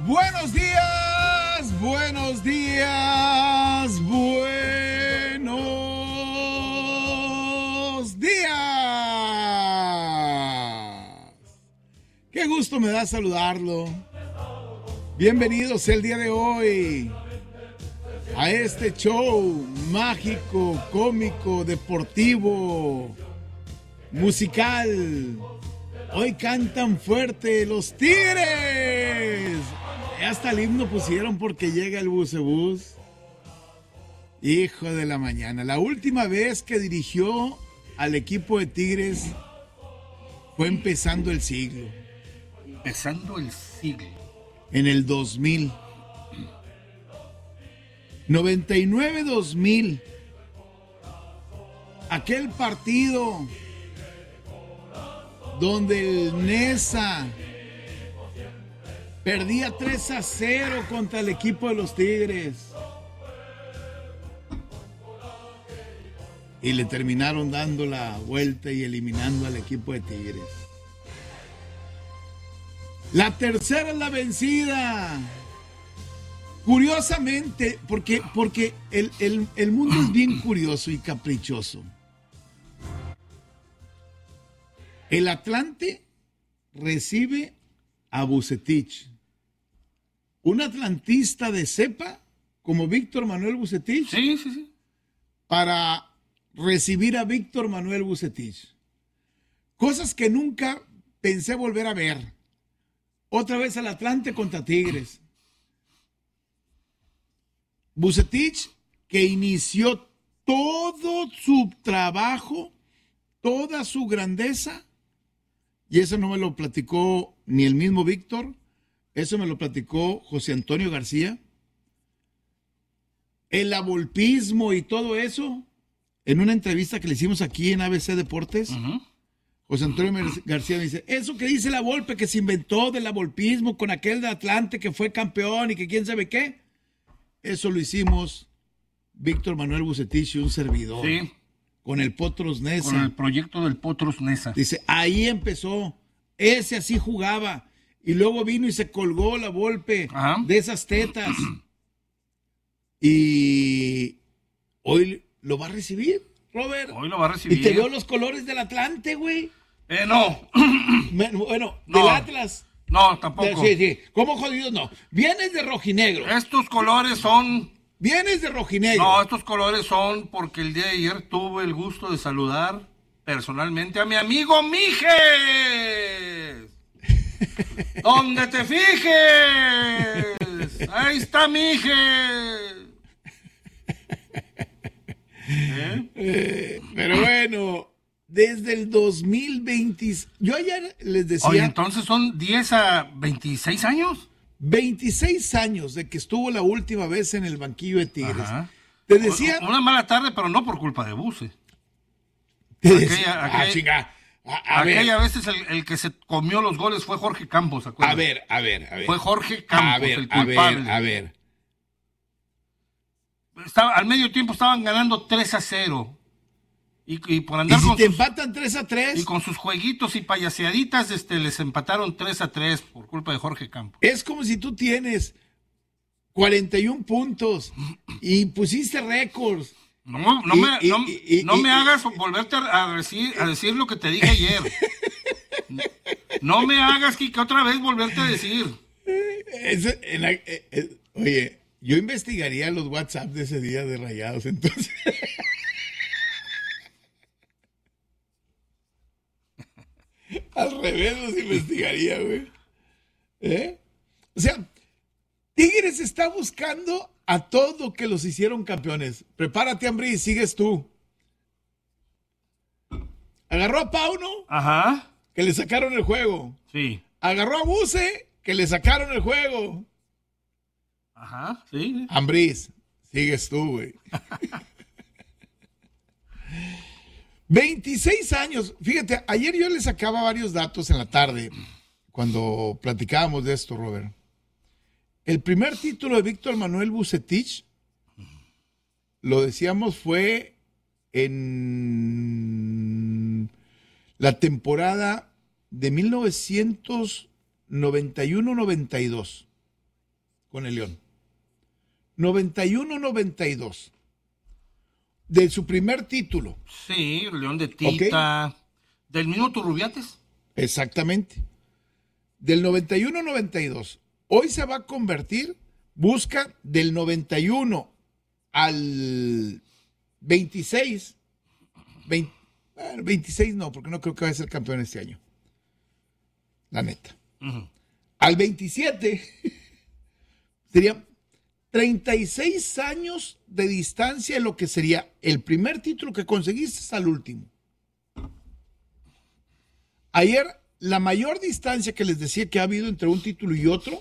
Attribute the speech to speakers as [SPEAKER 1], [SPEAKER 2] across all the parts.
[SPEAKER 1] Buenos días, buenos días, buenos días. Qué gusto me da saludarlo. Bienvenidos el día de hoy a este show mágico, cómico, deportivo, musical. Hoy cantan fuerte los Tigres. Hasta el himno pusieron porque llega el bucebús. Hijo de la mañana. La última vez que dirigió al equipo de Tigres fue empezando el siglo.
[SPEAKER 2] Empezando el siglo.
[SPEAKER 1] En el 2000. 99-2000. Aquel partido donde el Nesa perdía 3-0 contra el equipo de los Tigres. Y le terminaron dando la vuelta y eliminando al equipo de Tigres. La tercera es la vencida. Curiosamente, porque el mundo es bien curioso y caprichoso. El Atlante recibe a Vucetich. Un atlantista de cepa, como Víctor Manuel Vucetich.
[SPEAKER 2] Sí.
[SPEAKER 1] Para recibir a Víctor Manuel Vucetich. Cosas que nunca pensé volver a ver. Otra vez al Atlante contra Tigres. Vucetich, que inició todo su trabajo, toda su grandeza, y eso no me lo platicó ni el mismo Víctor, eso me lo platicó José Antonio García. El avolpismo y todo eso, en una entrevista que le hicimos aquí en ABC Deportes, José Antonio García me dice, eso que dice la Volpe, que se inventó del avolpismo con aquel de Atlante que fue campeón y que quién sabe qué, eso lo hicimos Víctor Manuel Vucetich y un servidor.
[SPEAKER 2] Sí.
[SPEAKER 1] Con el Potros Nesa.
[SPEAKER 2] Con el proyecto del Potros Nesa.
[SPEAKER 1] Dice, ahí empezó. Ese así jugaba. Y luego vino y se colgó la Volpe de esas tetas. Y hoy lo va a recibir, Robert.
[SPEAKER 2] Hoy lo va a recibir.
[SPEAKER 1] Y te veo los colores del Atlante, güey.
[SPEAKER 2] No.
[SPEAKER 1] Bueno,
[SPEAKER 2] no.
[SPEAKER 1] Del Atlas.
[SPEAKER 2] No, tampoco.
[SPEAKER 1] Sí. ¿Cómo jodidos no? Vienes de rojinegro.
[SPEAKER 2] Estos colores son...
[SPEAKER 1] Vienes de rojinegro.
[SPEAKER 2] No, estos colores son porque el día de ayer tuve el gusto de saludar personalmente a mi amigo Mijes. ¡Donde te fijes! Ahí está Mijes.
[SPEAKER 1] Pero bueno, desde el 2020, yo ayer les decía...
[SPEAKER 2] Oye, entonces son 10 a 26 años.
[SPEAKER 1] 26 años de que estuvo la última vez en el banquillo de Tigres.
[SPEAKER 2] Ajá.
[SPEAKER 1] Te decía...
[SPEAKER 2] Una mala tarde, pero no por culpa de Buse. Aquella vez el que se comió los goles fue Jorge Campos, ¿se acuerdan?
[SPEAKER 1] A ver.
[SPEAKER 2] Fue Jorge Campos el culpable.
[SPEAKER 1] A ver.
[SPEAKER 2] Al medio tiempo estaban ganando 3-0. Y por andar
[SPEAKER 1] ¿Y si
[SPEAKER 2] con
[SPEAKER 1] te empatan 3-3?
[SPEAKER 2] Y con sus jueguitos y payaseaditas, les empataron 3-3 por culpa de Jorge Campos.
[SPEAKER 1] Es como si tú tienes 41 puntos y pusiste récords.
[SPEAKER 2] No me hagas volverte a decir lo que te dije ayer. No me hagas que otra vez volverte a decir.
[SPEAKER 1] Oye, yo investigaría los WhatsApp de ese día de Rayados, entonces. Al revés los investigaría, güey. O sea, Tigres está buscando a todo que los hicieron campeones. Prepárate, Ambrí, sigues tú. Agarró a Pauno, que le sacaron el juego.
[SPEAKER 2] Sí.
[SPEAKER 1] Agarró a Buse, que le sacaron el juego.
[SPEAKER 2] Sí.
[SPEAKER 1] Ambriz, sigues tú, güey. 26 años. Fíjate, ayer yo le sacaba varios datos en la tarde cuando platicábamos de esto, Robert. El primer título de Víctor Manuel Vucetich, lo decíamos, fue en la temporada de 1991-92. con el León. 91-92. De su primer título.
[SPEAKER 2] Sí, León de Tita. ¿Okay? ¿Del mismo Turrubiates?
[SPEAKER 1] Exactamente. Del 91-92. Hoy se va a convertir, busca del 91 al 26. 26 no, porque no creo que vaya a ser campeón este año. La neta. Uh-huh. Al 27 serían 36 años de distancia en lo que sería el primer título que conseguiste al último. Ayer, la mayor distancia que les decía que ha habido entre un título y otro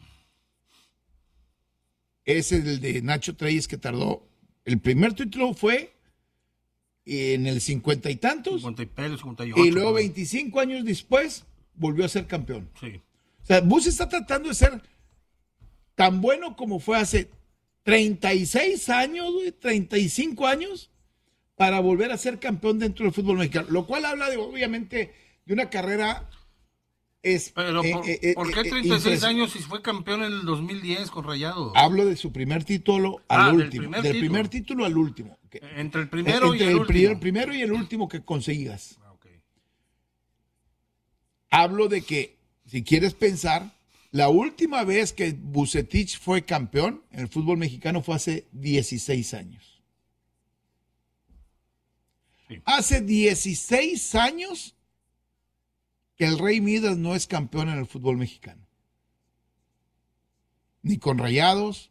[SPEAKER 1] es el de Nacho Treyes, que tardó. El primer título fue en el 50 y tantos.
[SPEAKER 2] 58.
[SPEAKER 1] Y luego 25 años después volvió a ser campeón.
[SPEAKER 2] Sí.
[SPEAKER 1] O sea, Bus está tratando de ser tan bueno como fue hace 36 años, 35 años, para volver a ser campeón dentro del fútbol mexicano. Lo cual habla, obviamente, de una carrera...
[SPEAKER 2] Pero, ¿por qué 36 años si fue campeón en el 2010 con Rayados?
[SPEAKER 1] Hablo de su primer título al último. Del primer título al último.
[SPEAKER 2] Entre el primero y el último.
[SPEAKER 1] El primero y el último que consigas.
[SPEAKER 2] Okay.
[SPEAKER 1] Hablo de que, si quieres pensar, la última vez que Vucetich fue campeón en el fútbol mexicano fue hace 16 años. Sí. Hace 16 años que el Rey Midas no es campeón en el fútbol mexicano. Ni con Rayados,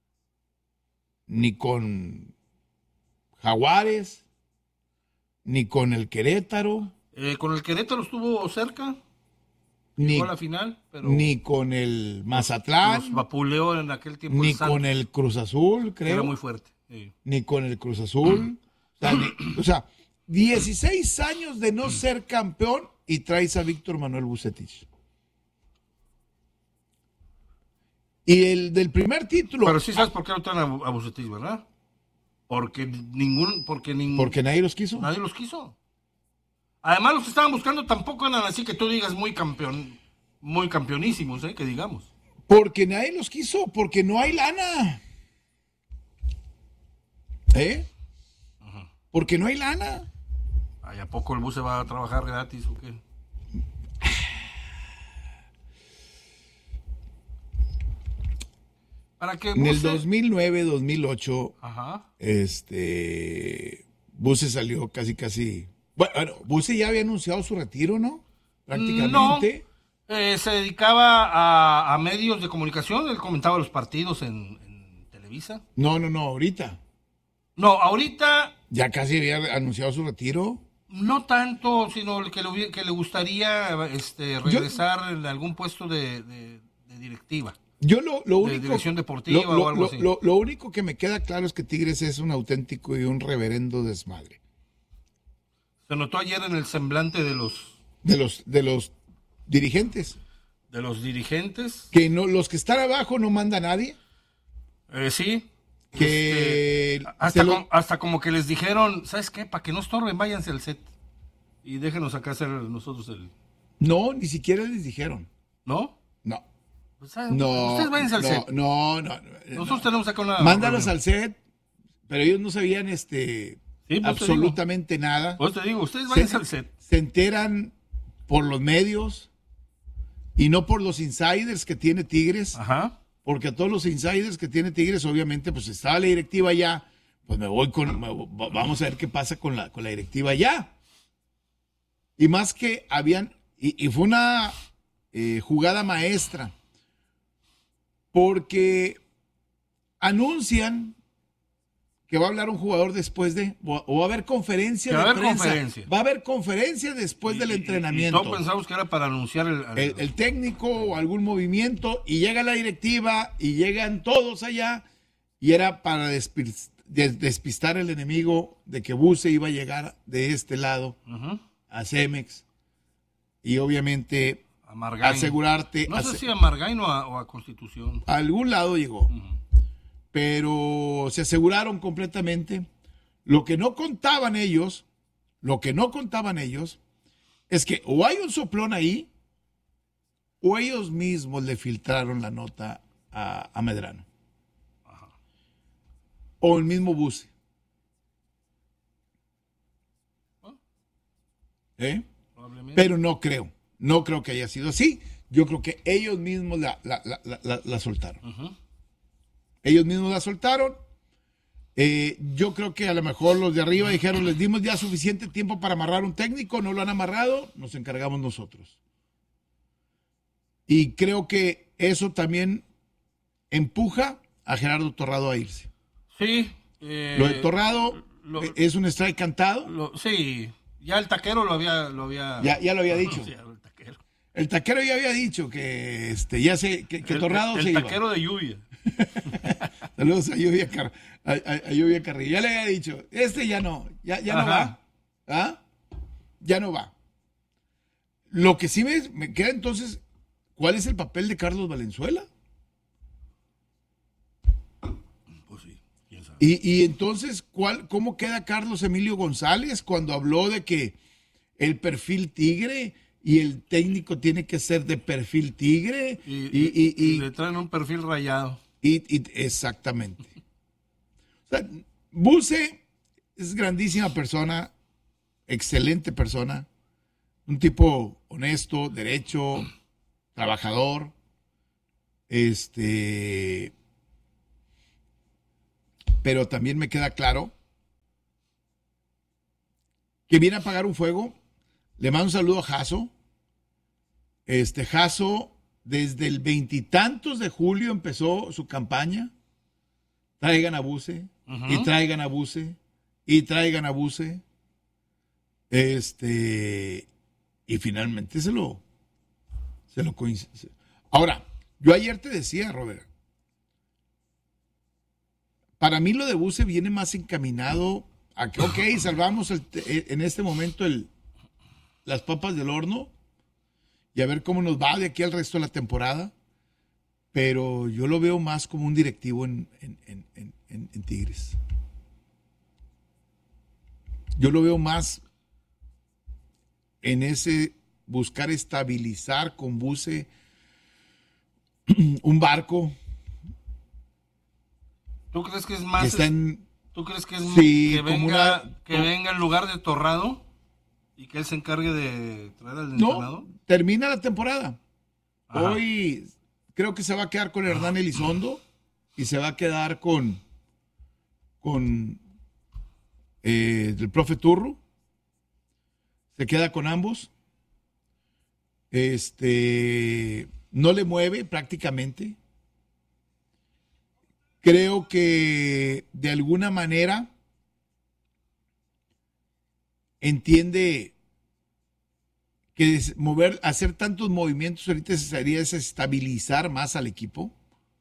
[SPEAKER 1] ni con Jaguares, ni con el Querétaro.
[SPEAKER 2] Con el Querétaro estuvo cerca. Llegó a la final, pero
[SPEAKER 1] ni con el Mazatlán.
[SPEAKER 2] Los vapuleó en aquel tiempo.
[SPEAKER 1] Ni con el Cruz Azul, creo.
[SPEAKER 2] Era muy fuerte. Sí.
[SPEAKER 1] Ni con el Cruz Azul. O sea, 16 años de no ser campeón y traes a Víctor Manuel Vucetich. Y el del primer título...
[SPEAKER 2] Pero sí sabes por qué no traen a Vucetich, ¿verdad? Porque
[SPEAKER 1] nadie los quiso.
[SPEAKER 2] Nadie los quiso. Además, los que estaban buscando tampoco eran así que tú digas muy campeonísimos, que digamos.
[SPEAKER 1] Porque nadie los quiso, porque no hay lana. Ajá. Porque no hay lana.
[SPEAKER 2] ¿A poco el bus se va a trabajar gratis o qué? ¿Para qué?
[SPEAKER 1] En el 2009, 2008,
[SPEAKER 2] ajá,
[SPEAKER 1] Buse salió casi... Bueno, Buse ya había anunciado su retiro, ¿no? Prácticamente.
[SPEAKER 2] No, se dedicaba a medios de comunicación, él comentaba los partidos en Televisa.
[SPEAKER 1] No, ahorita.
[SPEAKER 2] No, ahorita...
[SPEAKER 1] Ya casi había anunciado su retiro.
[SPEAKER 2] No tanto, sino que le gustaría regresar en algún puesto de directiva.
[SPEAKER 1] Yo lo único,
[SPEAKER 2] de dirección deportiva o algo así.
[SPEAKER 1] Lo único que me queda claro es que Tigres es un auténtico y un reverendo desmadre.
[SPEAKER 2] Se notó ayer en el semblante de los
[SPEAKER 1] dirigentes.
[SPEAKER 2] De los dirigentes.
[SPEAKER 1] Que no, los que están abajo no manda nadie.
[SPEAKER 2] Sí.
[SPEAKER 1] Que
[SPEAKER 2] hasta como que les dijeron, ¿sabes qué? Para que no estorben, váyanse al set. Y déjenos acá hacer nosotros el...
[SPEAKER 1] No, ni siquiera les dijeron.
[SPEAKER 2] ¿No?
[SPEAKER 1] No.
[SPEAKER 2] Pues, no, ustedes váyanse al set.
[SPEAKER 1] No.
[SPEAKER 2] Nosotros tenemos acá una...
[SPEAKER 1] Mándalos al set, pero ellos no sabían sí, absolutamente nada.
[SPEAKER 2] Pues te digo, ustedes váyanse al set.
[SPEAKER 1] Se enteran por los medios y no por los insiders que tiene Tigres.
[SPEAKER 2] Ajá.
[SPEAKER 1] Porque a todos los insiders que tiene Tigres, obviamente, pues estaba la directiva ya, pues vamos a ver qué pasa con la directiva ya. Y más que habían, y fue una jugada maestra, porque anuncian que va a hablar un jugador después o va a haber conferencia de prensa. Va a haber conferencia después del entrenamiento.
[SPEAKER 2] Y todos pensamos que era para anunciar
[SPEAKER 1] el técnico o algún movimiento, y llega la directiva y llegan todos allá, y era para despistar al enemigo de que Buse iba a llegar de este lado, uh-huh, a Cemex, y obviamente asegurarte...
[SPEAKER 2] No sé si a Margain o a Constitución.
[SPEAKER 1] A algún lado llegó. Uh-huh. Pero se aseguraron completamente. Lo que no contaban ellos es que o hay un soplón ahí, o ellos mismos le filtraron la nota a Medrano. Ajá. O el mismo Buse. Pero no creo que haya sido así. Yo creo que ellos mismos la soltaron. Uh-huh. Ellos mismos la soltaron. Yo creo que a lo mejor los de arriba dijeron, les dimos ya suficiente tiempo para amarrar un técnico, no lo han amarrado, nos encargamos nosotros. Y creo que eso también empuja a Gerardo Torrado a irse.
[SPEAKER 2] Sí.
[SPEAKER 1] Lo de Torrado es un strike cantado.
[SPEAKER 2] Sí. Ya el taquero lo había...
[SPEAKER 1] Ya lo había dicho.
[SPEAKER 2] Sí,
[SPEAKER 1] el taquero ya había dicho que Torrado se iba.
[SPEAKER 2] El taquero de lluvia.
[SPEAKER 1] Saludos a Lluvia Carrillo. Ya le había dicho, ya no va. ¿Ah? Ya no va. Lo que sí me queda entonces, ¿cuál es el papel de Carlos Valenzuela?
[SPEAKER 2] Pues sí, quién sabe.
[SPEAKER 1] Y entonces, ¿cómo queda Carlos Emilio González cuando habló de que el perfil tigre y el técnico tiene que ser de perfil tigre?
[SPEAKER 2] Y le traen un perfil rayado.
[SPEAKER 1] Exactamente. O sea, Buse es grandísima persona, excelente persona, un tipo honesto, derecho, trabajador, pero también me queda claro que viene a apagar un fuego. Le mando un saludo a Jasso. Jasso desde el 20 de julio empezó su campaña. Traigan a Buse, uh-huh. Y traigan a Buse, y traigan a Buse. Y finalmente se lo coincide. Ahora, yo ayer te decía, Robert, para mí lo de Buse viene más encaminado a que, ok, salvamos en este momento las papas del horno y a ver cómo nos va de aquí al resto de la temporada, pero yo lo veo más como un directivo en Tigres. Yo lo veo más en ese buscar estabilizar con Buse un barco.
[SPEAKER 2] ¿Tú crees que es más? ¿Tú crees que es
[SPEAKER 1] sí,
[SPEAKER 2] que venga en lugar de Torrado y que él se encargue de traer al entrenador?
[SPEAKER 1] No, termina la temporada.
[SPEAKER 2] Ajá.
[SPEAKER 1] Hoy creo que se va a quedar con Hernán Elizondo y se va a quedar con el profe Turro. Se queda con ambos. No le mueve prácticamente. Creo que de alguna manera entiende que hacer tantos movimientos ahorita sería desestabilizar más al equipo.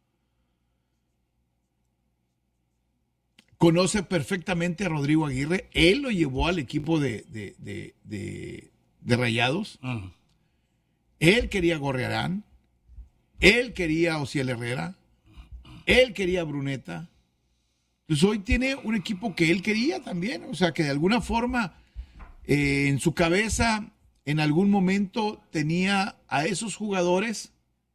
[SPEAKER 1] Conoce perfectamente a Rodrigo Aguirre. Él lo llevó al equipo de Rayados.
[SPEAKER 2] Uh-huh.
[SPEAKER 1] Él quería a Gorriarán. Él quería a Ociel Herrera. Él quería a Bruneta. Entonces hoy tiene un equipo que él quería también. O sea, que de alguna forma en su cabeza en algún momento tenía a esos jugadores.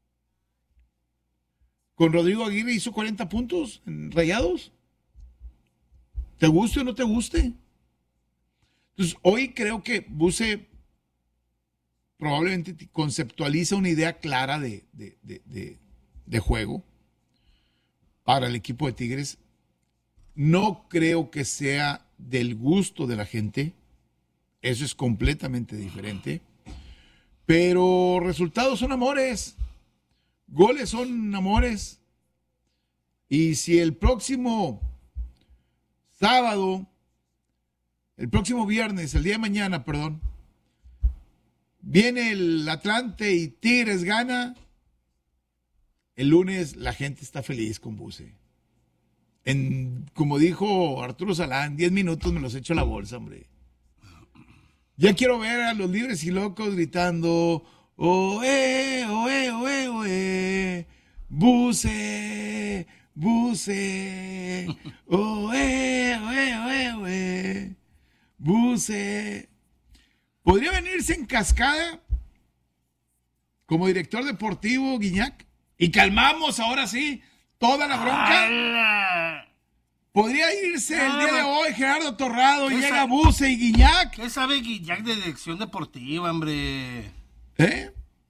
[SPEAKER 1] Con Rodrigo Aguirre hizo 40 puntos en Rayados. ¿Te guste o no te guste? Entonces hoy creo que Buse probablemente conceptualiza una idea clara de juego para el equipo de Tigres. No creo que sea del gusto de la gente. Eso es completamente diferente. Pero resultados son amores. Goles son amores. Y si el próximo viernes, el día de mañana, viene el Atlante y Tigres gana, el lunes la gente está feliz con Buse. Como dijo Arturo Salán, 10 minutos me los echo a la bolsa, hombre. Ya quiero ver a los libres y locos gritando, ¡Oe, oe, oe, oe! ¡Buse, Buse! ¡Oe, oe, oe, oe! Buse. ¿Podría venirse en cascada como director deportivo Guiñac? Y calmamos ahora sí toda la bronca.
[SPEAKER 2] ¡Hala!
[SPEAKER 1] Podría irse el día de
[SPEAKER 2] Claro.
[SPEAKER 1] hoy Gerardo Torrado,
[SPEAKER 2] ¿Qué
[SPEAKER 1] llega
[SPEAKER 2] sabe?
[SPEAKER 1] Buse y Guiñac.
[SPEAKER 2] ¿Qué sabe Guiñac de dirección deportiva, hombre?
[SPEAKER 1] ¿Eh?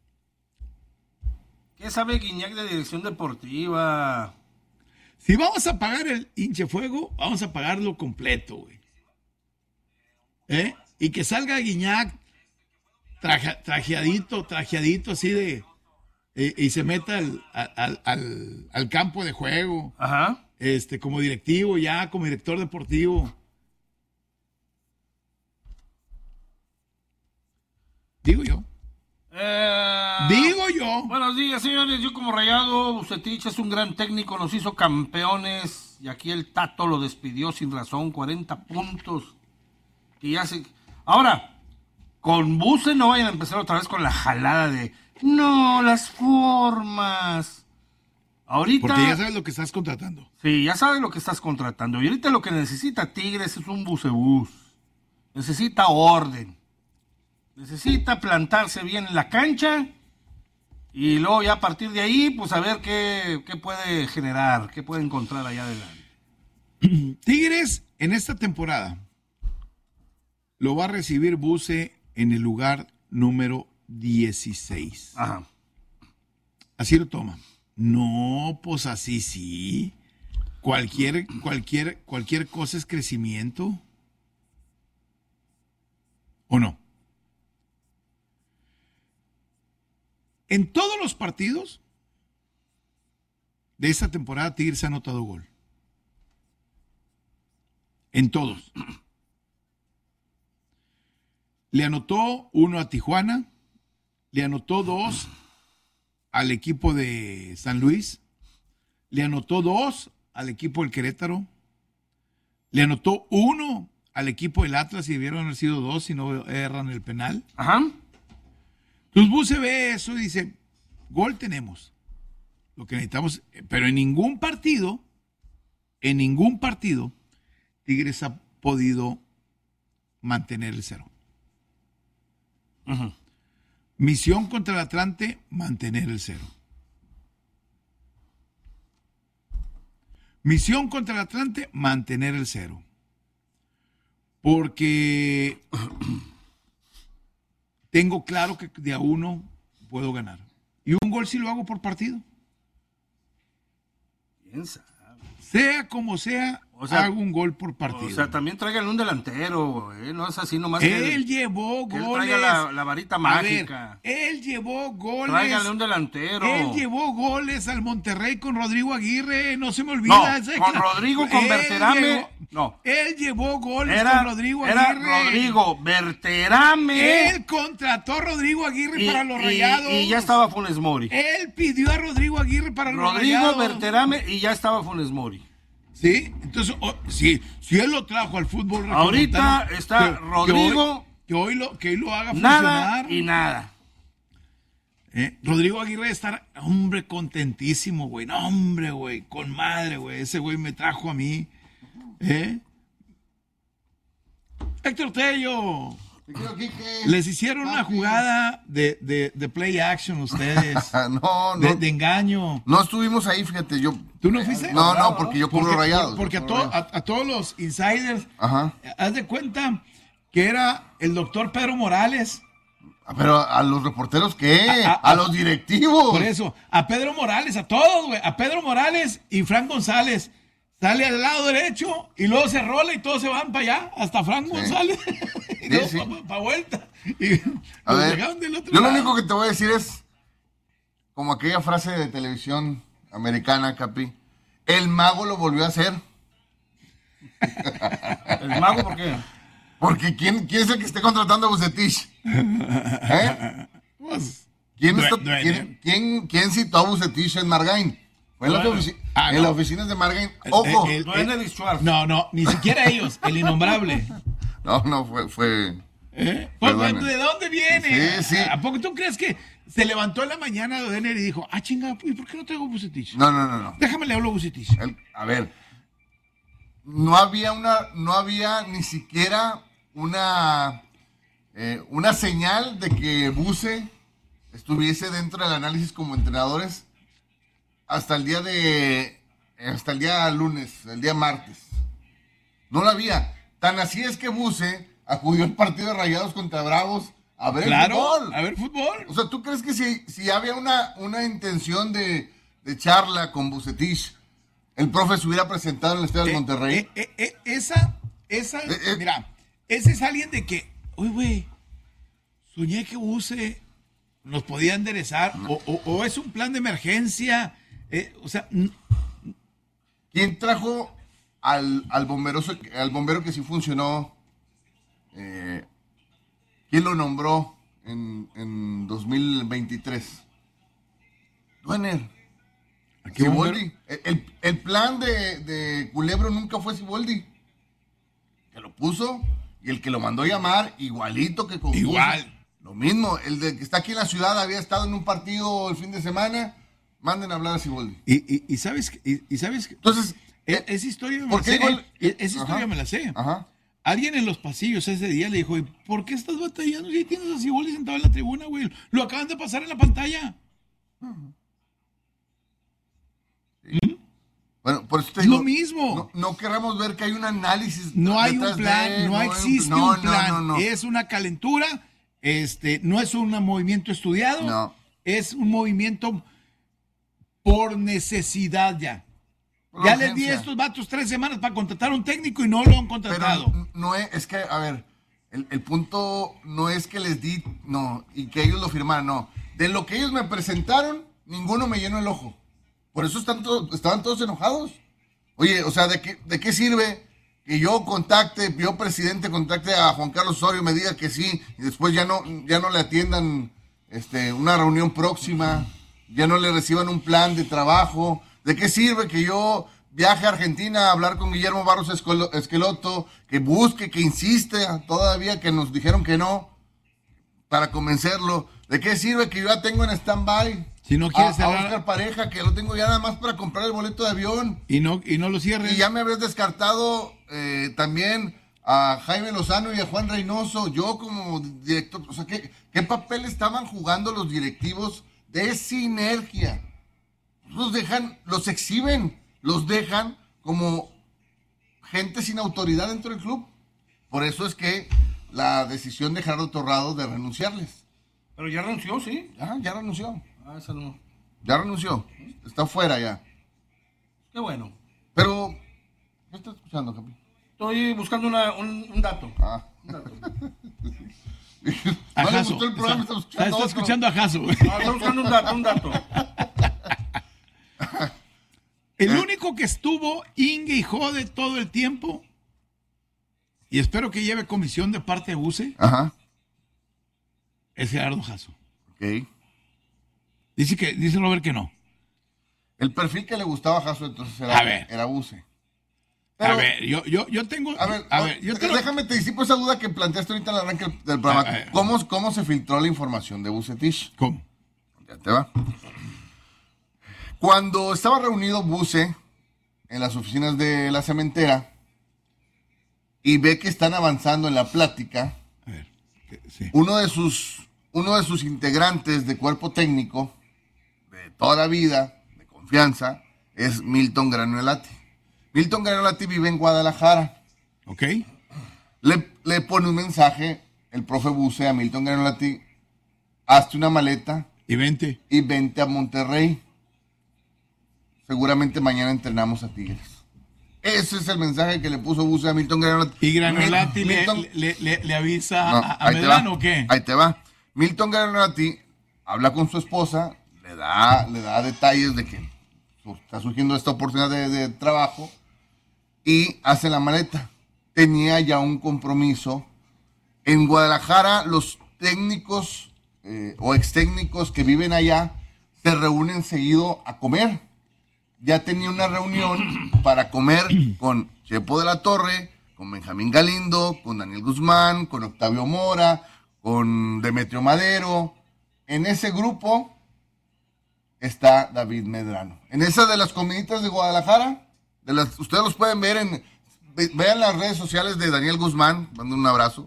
[SPEAKER 2] ¿Qué sabe Guiñac de dirección deportiva?
[SPEAKER 1] Si vamos a pagar el hinche fuego, vamos a pagarlo completo, güey. ¿Eh? Y que salga Guiñac trajeadito así de... y se meta al campo de juego.
[SPEAKER 2] Ajá.
[SPEAKER 1] Como directivo ya, como director deportivo. Digo yo. Digo yo.
[SPEAKER 2] Buenos días, señores. Yo como Rayado, Bucetich es un gran técnico, nos hizo campeones. Y aquí el Tato lo despidió sin razón, 40 puntos. Y ya se... Ahora, con Buce no vayan a empezar otra vez con la jalada de... No, las formas. Ahorita...
[SPEAKER 1] Porque ya sabes lo que estás contratando.
[SPEAKER 2] Sí, ya sabes lo que estás contratando. Y ahorita lo que necesita Tigres es un bucebús. Necesita orden. Necesita plantarse bien en la cancha. Y luego ya a partir de ahí, pues a ver qué puede generar, qué puede encontrar allá adelante.
[SPEAKER 1] Tigres en esta temporada lo va a recibir Buse en el lugar número 16.
[SPEAKER 2] Ajá.
[SPEAKER 1] Así lo toma. No, pues así sí. Cualquier cosa es crecimiento. ¿O no? En todos los partidos de esta temporada Tigres ha anotado gol. En todos. Le anotó 1 a Tijuana, le anotó 2 al equipo de San Luis, le anotó 2 al equipo del Querétaro, le anotó 1 al equipo del Atlas y debieron haber sido 2 si no erran el penal.
[SPEAKER 2] Ajá.
[SPEAKER 1] Entonces Buse ve eso y dice, gol tenemos, lo que necesitamos, pero en ningún partido, Tigres ha podido mantener el 0.
[SPEAKER 2] Ajá.
[SPEAKER 1] Misión contra el Atlante, mantener el 0. Misión contra el Atlante, mantener el 0. Porque tengo claro que de a 1 puedo ganar. Y un gol sí lo hago por partido.
[SPEAKER 2] ¿Quién sabe?
[SPEAKER 1] Sea como sea,
[SPEAKER 2] O sea,
[SPEAKER 1] hago un gol por partido.
[SPEAKER 2] O sea, también tráiganle un delantero, no es así nomás que
[SPEAKER 1] Él llevó
[SPEAKER 2] que él
[SPEAKER 1] goles.
[SPEAKER 2] traiga la varita mágica.
[SPEAKER 1] A ver, él llevó goles.
[SPEAKER 2] Tráiganle un delantero.
[SPEAKER 1] Él llevó goles al Monterrey con Rodrigo Aguirre, no se me olvida.
[SPEAKER 2] No, con Rodrigo, con Berterame. No.
[SPEAKER 1] Él llevó goles
[SPEAKER 2] Era
[SPEAKER 1] con Rodrigo Aguirre.
[SPEAKER 2] Era Rodrigo Berterame.
[SPEAKER 1] Él contrató a Rodrigo Aguirre para los Rayados.
[SPEAKER 2] Y ya estaba Funes Mori.
[SPEAKER 1] Él pidió a Rodrigo Aguirre para los
[SPEAKER 2] Rodrigo
[SPEAKER 1] Rayados.
[SPEAKER 2] Berterame y ya estaba Funes Mori.
[SPEAKER 1] Sí, entonces, si él lo trajo al fútbol
[SPEAKER 2] ahorita está Rodrigo.
[SPEAKER 1] Que hoy lo haga
[SPEAKER 2] Nada
[SPEAKER 1] funcionar.
[SPEAKER 2] y nada.
[SPEAKER 1] Rodrigo Aguirre está, hombre, contentísimo, güey. No, hombre, güey, con madre, güey. Ese güey me trajo a mí. Héctor Tello. Les hicieron una jugada de play action ustedes.
[SPEAKER 3] No.
[SPEAKER 1] De engaño.
[SPEAKER 3] No estuvimos ahí, fíjate, yo.
[SPEAKER 1] ¿Tú no fuiste?
[SPEAKER 3] No, porque yo cubro Rayados.
[SPEAKER 1] Porque a todos los insiders,
[SPEAKER 3] Ajá.
[SPEAKER 1] haz de cuenta que era el doctor Pedro Morales.
[SPEAKER 3] Pero a los reporteros, ¿qué? A los directivos.
[SPEAKER 1] Por eso, a Pedro Morales, a todos, güey. A Pedro Morales y Frank González. Sale al lado derecho y luego se rola y todos se van para allá, hasta Frank González. Y luego para vuelta. Y
[SPEAKER 3] a ver,
[SPEAKER 1] del otro
[SPEAKER 3] yo
[SPEAKER 1] lado.
[SPEAKER 3] lo único que te voy a decir es, como aquella frase de televisión americana, Capi, el mago lo volvió a hacer.
[SPEAKER 2] ¿El mago por qué?
[SPEAKER 3] Porque ¿quién es el que esté contratando a Bucetich?
[SPEAKER 1] Pues,
[SPEAKER 3] ¿Quién citó a Bucetich en Margain? Fue en las oficinas de Margain. Ojo.
[SPEAKER 1] No, ni siquiera ellos, el innombrable.
[SPEAKER 3] No, fue.
[SPEAKER 1] ¿De dónde viene?
[SPEAKER 3] Sí.
[SPEAKER 1] ¿A poco tú crees que se levantó en la mañana de Denner y dijo, chinga, ¿y por qué no traigo Bucetich?
[SPEAKER 3] No.
[SPEAKER 1] Déjame le hablo a Bucetich.
[SPEAKER 3] A ver, no había ni siquiera una señal de que Buce estuviese dentro del análisis como entrenadores hasta el día lunes, el día martes. No la había. Tan así es que Buse acudió al partido de Rayados contra Bravos a ver el fútbol.
[SPEAKER 1] A ver fútbol.
[SPEAKER 3] O sea, ¿tú crees que si había una intención de charla con Bucetich, el profe se hubiera presentado en el Estadio del Monterrey?
[SPEAKER 1] Mira, ese es alguien de que, uy, güey, soñé que Buse nos podía enderezar, o es un plan de emergencia, o sea...
[SPEAKER 3] ¿Quién trajo al bombero que sí funcionó? ¿Quién lo nombró en 2023? Duener. Siboldi. El plan de Culebro nunca fue Siboldi. Que lo puso y el que lo mandó llamar, igualito que con
[SPEAKER 1] Igual.
[SPEAKER 3] Buse. Lo mismo, el de que está aquí en la ciudad había estado en un partido el fin de semana. Manden a hablar a Siboldi.
[SPEAKER 1] Y sabes que
[SPEAKER 3] Entonces,
[SPEAKER 1] esa historia me la sé.
[SPEAKER 3] Ajá.
[SPEAKER 1] Alguien en los pasillos ese día le dijo, ¿y por qué estás batallando si tienes a Siboldi sentado en la tribuna, güey? Lo acaban de pasar en la pantalla.
[SPEAKER 3] Bueno, por eso te
[SPEAKER 1] Es
[SPEAKER 3] digo,
[SPEAKER 1] lo mismo.
[SPEAKER 3] No querramos ver que hay un análisis.
[SPEAKER 1] No hay un
[SPEAKER 3] detrás
[SPEAKER 1] plan, no existe un plan.
[SPEAKER 3] No.
[SPEAKER 1] Es una calentura, no es un movimiento estudiado,
[SPEAKER 3] No.
[SPEAKER 1] es un movimiento por necesidad ya.
[SPEAKER 3] Por
[SPEAKER 1] Ya les di
[SPEAKER 3] urgencia.
[SPEAKER 1] a estos vatos 3 semanas para contratar a un técnico y no lo han contratado.
[SPEAKER 3] Pero no es que, a ver, el punto no es que les di, no, y que ellos lo firmaran, no. De lo que ellos me presentaron, ninguno me llenó el ojo. Por eso estaban todos enojados. Oye, o sea, ¿de qué sirve que yo presidente, contacte a Juan Carlos Osorio, me diga que sí, y después ya no le atiendan una reunión próxima, ya no le reciban un plan de trabajo? ¿De qué sirve que yo viaje a Argentina a hablar con Guillermo Barros Esqueloto, que busque, que insiste todavía, que nos dijeron que no, para convencerlo? ¿De qué sirve que yo ya tengo en stand-by
[SPEAKER 1] Si no quieres
[SPEAKER 3] a
[SPEAKER 1] cerrar
[SPEAKER 3] Oscar Pareja, que lo tengo ya nada más para comprar el boleto de avión?
[SPEAKER 1] y no lo cierres.
[SPEAKER 3] Y ya me habías descartado también a Jaime Lozano y a Juan Reynoso, yo como director. O sea, ¿qué papel estaban jugando los directivos de Sinergia? Los exhiben, los dejan como gente sin autoridad dentro del club. Por eso es que la decisión de Gerardo Torrado de renunciarles.
[SPEAKER 2] Pero ya renunció, ¿sí?
[SPEAKER 3] Ya renunció.
[SPEAKER 2] Esa no.
[SPEAKER 3] Ya renunció. Está fuera ya.
[SPEAKER 2] Qué bueno.
[SPEAKER 3] Pero, ¿qué estás escuchando, Capi?
[SPEAKER 2] Estoy buscando un dato. Un dato.
[SPEAKER 1] A
[SPEAKER 3] No le
[SPEAKER 1] Jaso.
[SPEAKER 3] gustó el programa, estamos escuchando
[SPEAKER 1] Está
[SPEAKER 3] otro.
[SPEAKER 1] escuchando a Jaso.
[SPEAKER 2] Estoy buscando un dato.
[SPEAKER 1] El único que estuvo ingue y jode todo el tiempo, y espero que lleve comisión de parte de UCE,
[SPEAKER 3] Ajá.
[SPEAKER 1] es Gerardo Jaso.
[SPEAKER 3] Ok.
[SPEAKER 1] Dice Robert que no.
[SPEAKER 3] El perfil que le gustaba a Jaso entonces
[SPEAKER 1] A ver.
[SPEAKER 3] era Buse.
[SPEAKER 1] A ver, yo tengo...
[SPEAKER 3] Déjame te disipo esa duda que planteaste ahorita al arranque del programa.
[SPEAKER 1] A ver.
[SPEAKER 3] ¿Cómo se filtró la información de Bucetich?
[SPEAKER 1] ¿Cómo?
[SPEAKER 3] Ya te va. Cuando estaba reunido Buse en las oficinas de la cementera y ve que están avanzando en la plática,
[SPEAKER 1] A ver, sí.
[SPEAKER 3] uno de sus integrantes de cuerpo técnico de toda la vida, de confianza, es Milton Granolati. Milton Granolati vive en Guadalajara.
[SPEAKER 1] ¿Ok?
[SPEAKER 3] Le pone un mensaje el profe Buse a Milton Granolati: hazte una maleta
[SPEAKER 1] Y vente.
[SPEAKER 3] y vente a Monterrey. Seguramente mañana entrenamos a Tigres. Ese es el mensaje que le puso Buse a Milton Granolati.
[SPEAKER 1] ¿Y Granolati
[SPEAKER 3] Milton-
[SPEAKER 1] le avisa
[SPEAKER 3] No,
[SPEAKER 1] a
[SPEAKER 3] ahí te
[SPEAKER 1] Medrano
[SPEAKER 3] va,
[SPEAKER 1] o qué?
[SPEAKER 3] Ahí te va. Milton Granolati habla con su esposa, le da detalles de que está surgiendo esta oportunidad de trabajo y hace la maleta. Tenía ya un compromiso. En Guadalajara, los técnicos o ex técnicos que viven allá se reúnen seguido a comer. Ya tenía una reunión para comer con Chepo de la Torre, con Benjamín Galindo, con Daniel Guzmán, con Octavio Mora, con Demetrio Madero. En ese grupo está David Medrano. En esa de las comiditas de Guadalajara, ustedes los pueden ver vean las redes sociales de Daniel Guzmán, mando un abrazo.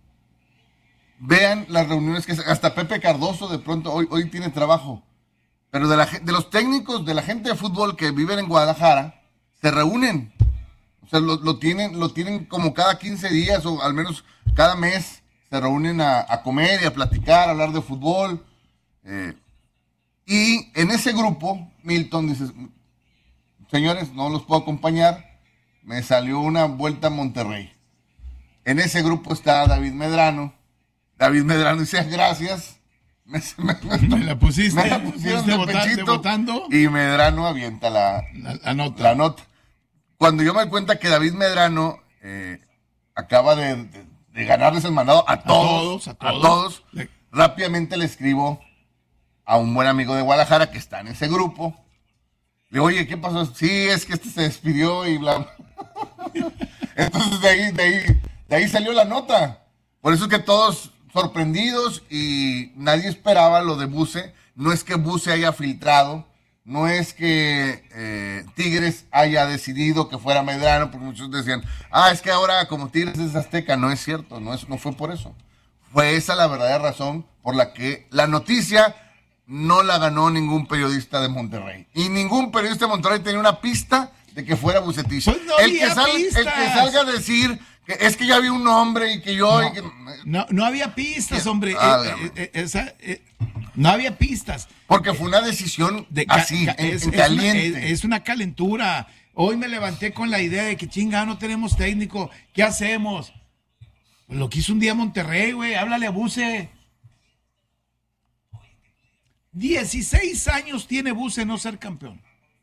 [SPEAKER 3] Vean las reuniones hasta Pepe Cardoso de pronto hoy tiene trabajo. Pero de los técnicos, de la gente de fútbol que viven en Guadalajara, se reúnen. O sea, lo tienen como cada 15 días o al menos cada mes. Se reúnen a comer y a platicar, a hablar de fútbol. Y en ese grupo, Milton dice, señores, no los puedo acompañar. Me salió una vuelta a Monterrey. En ese grupo está David Medrano. David Medrano dice, gracias. Me
[SPEAKER 1] la pusiste.
[SPEAKER 3] Me la pusieron de pechito.
[SPEAKER 1] Votando.
[SPEAKER 3] Y Medrano avienta la nota. Cuando yo me doy cuenta que David Medrano acaba de ganarles el mandado a todos, rápidamente le escribo a un buen amigo de Guadalajara que está en ese grupo. Le digo, oye, ¿qué pasó? Sí, es que se despidió y bla. Entonces de ahí salió la nota. Por eso es que todos sorprendidos y nadie esperaba lo de Buse. No es que Buse haya filtrado, no es que Tigres haya decidido que fuera Medrano, porque muchos decían, es que ahora como Tigres es azteca. No es cierto, no fue por eso. Fue esa la verdadera razón por la que la noticia no la ganó ningún periodista de Monterrey. Y ningún periodista de Monterrey tenía una pista de que fuera Bucetich.
[SPEAKER 1] Pues no
[SPEAKER 3] el que salga a decir que es que ya vi un nombre y que yo...
[SPEAKER 1] No había pistas, hombre. No había pistas.
[SPEAKER 3] Porque fue una decisión así, en caliente.
[SPEAKER 1] Es una calentura. Hoy me levanté con la idea de que no tenemos técnico. ¿Qué hacemos? Pues lo que hizo un día Monterrey, güey. Háblale a Buse. 16 años tiene Buse no ser campeón.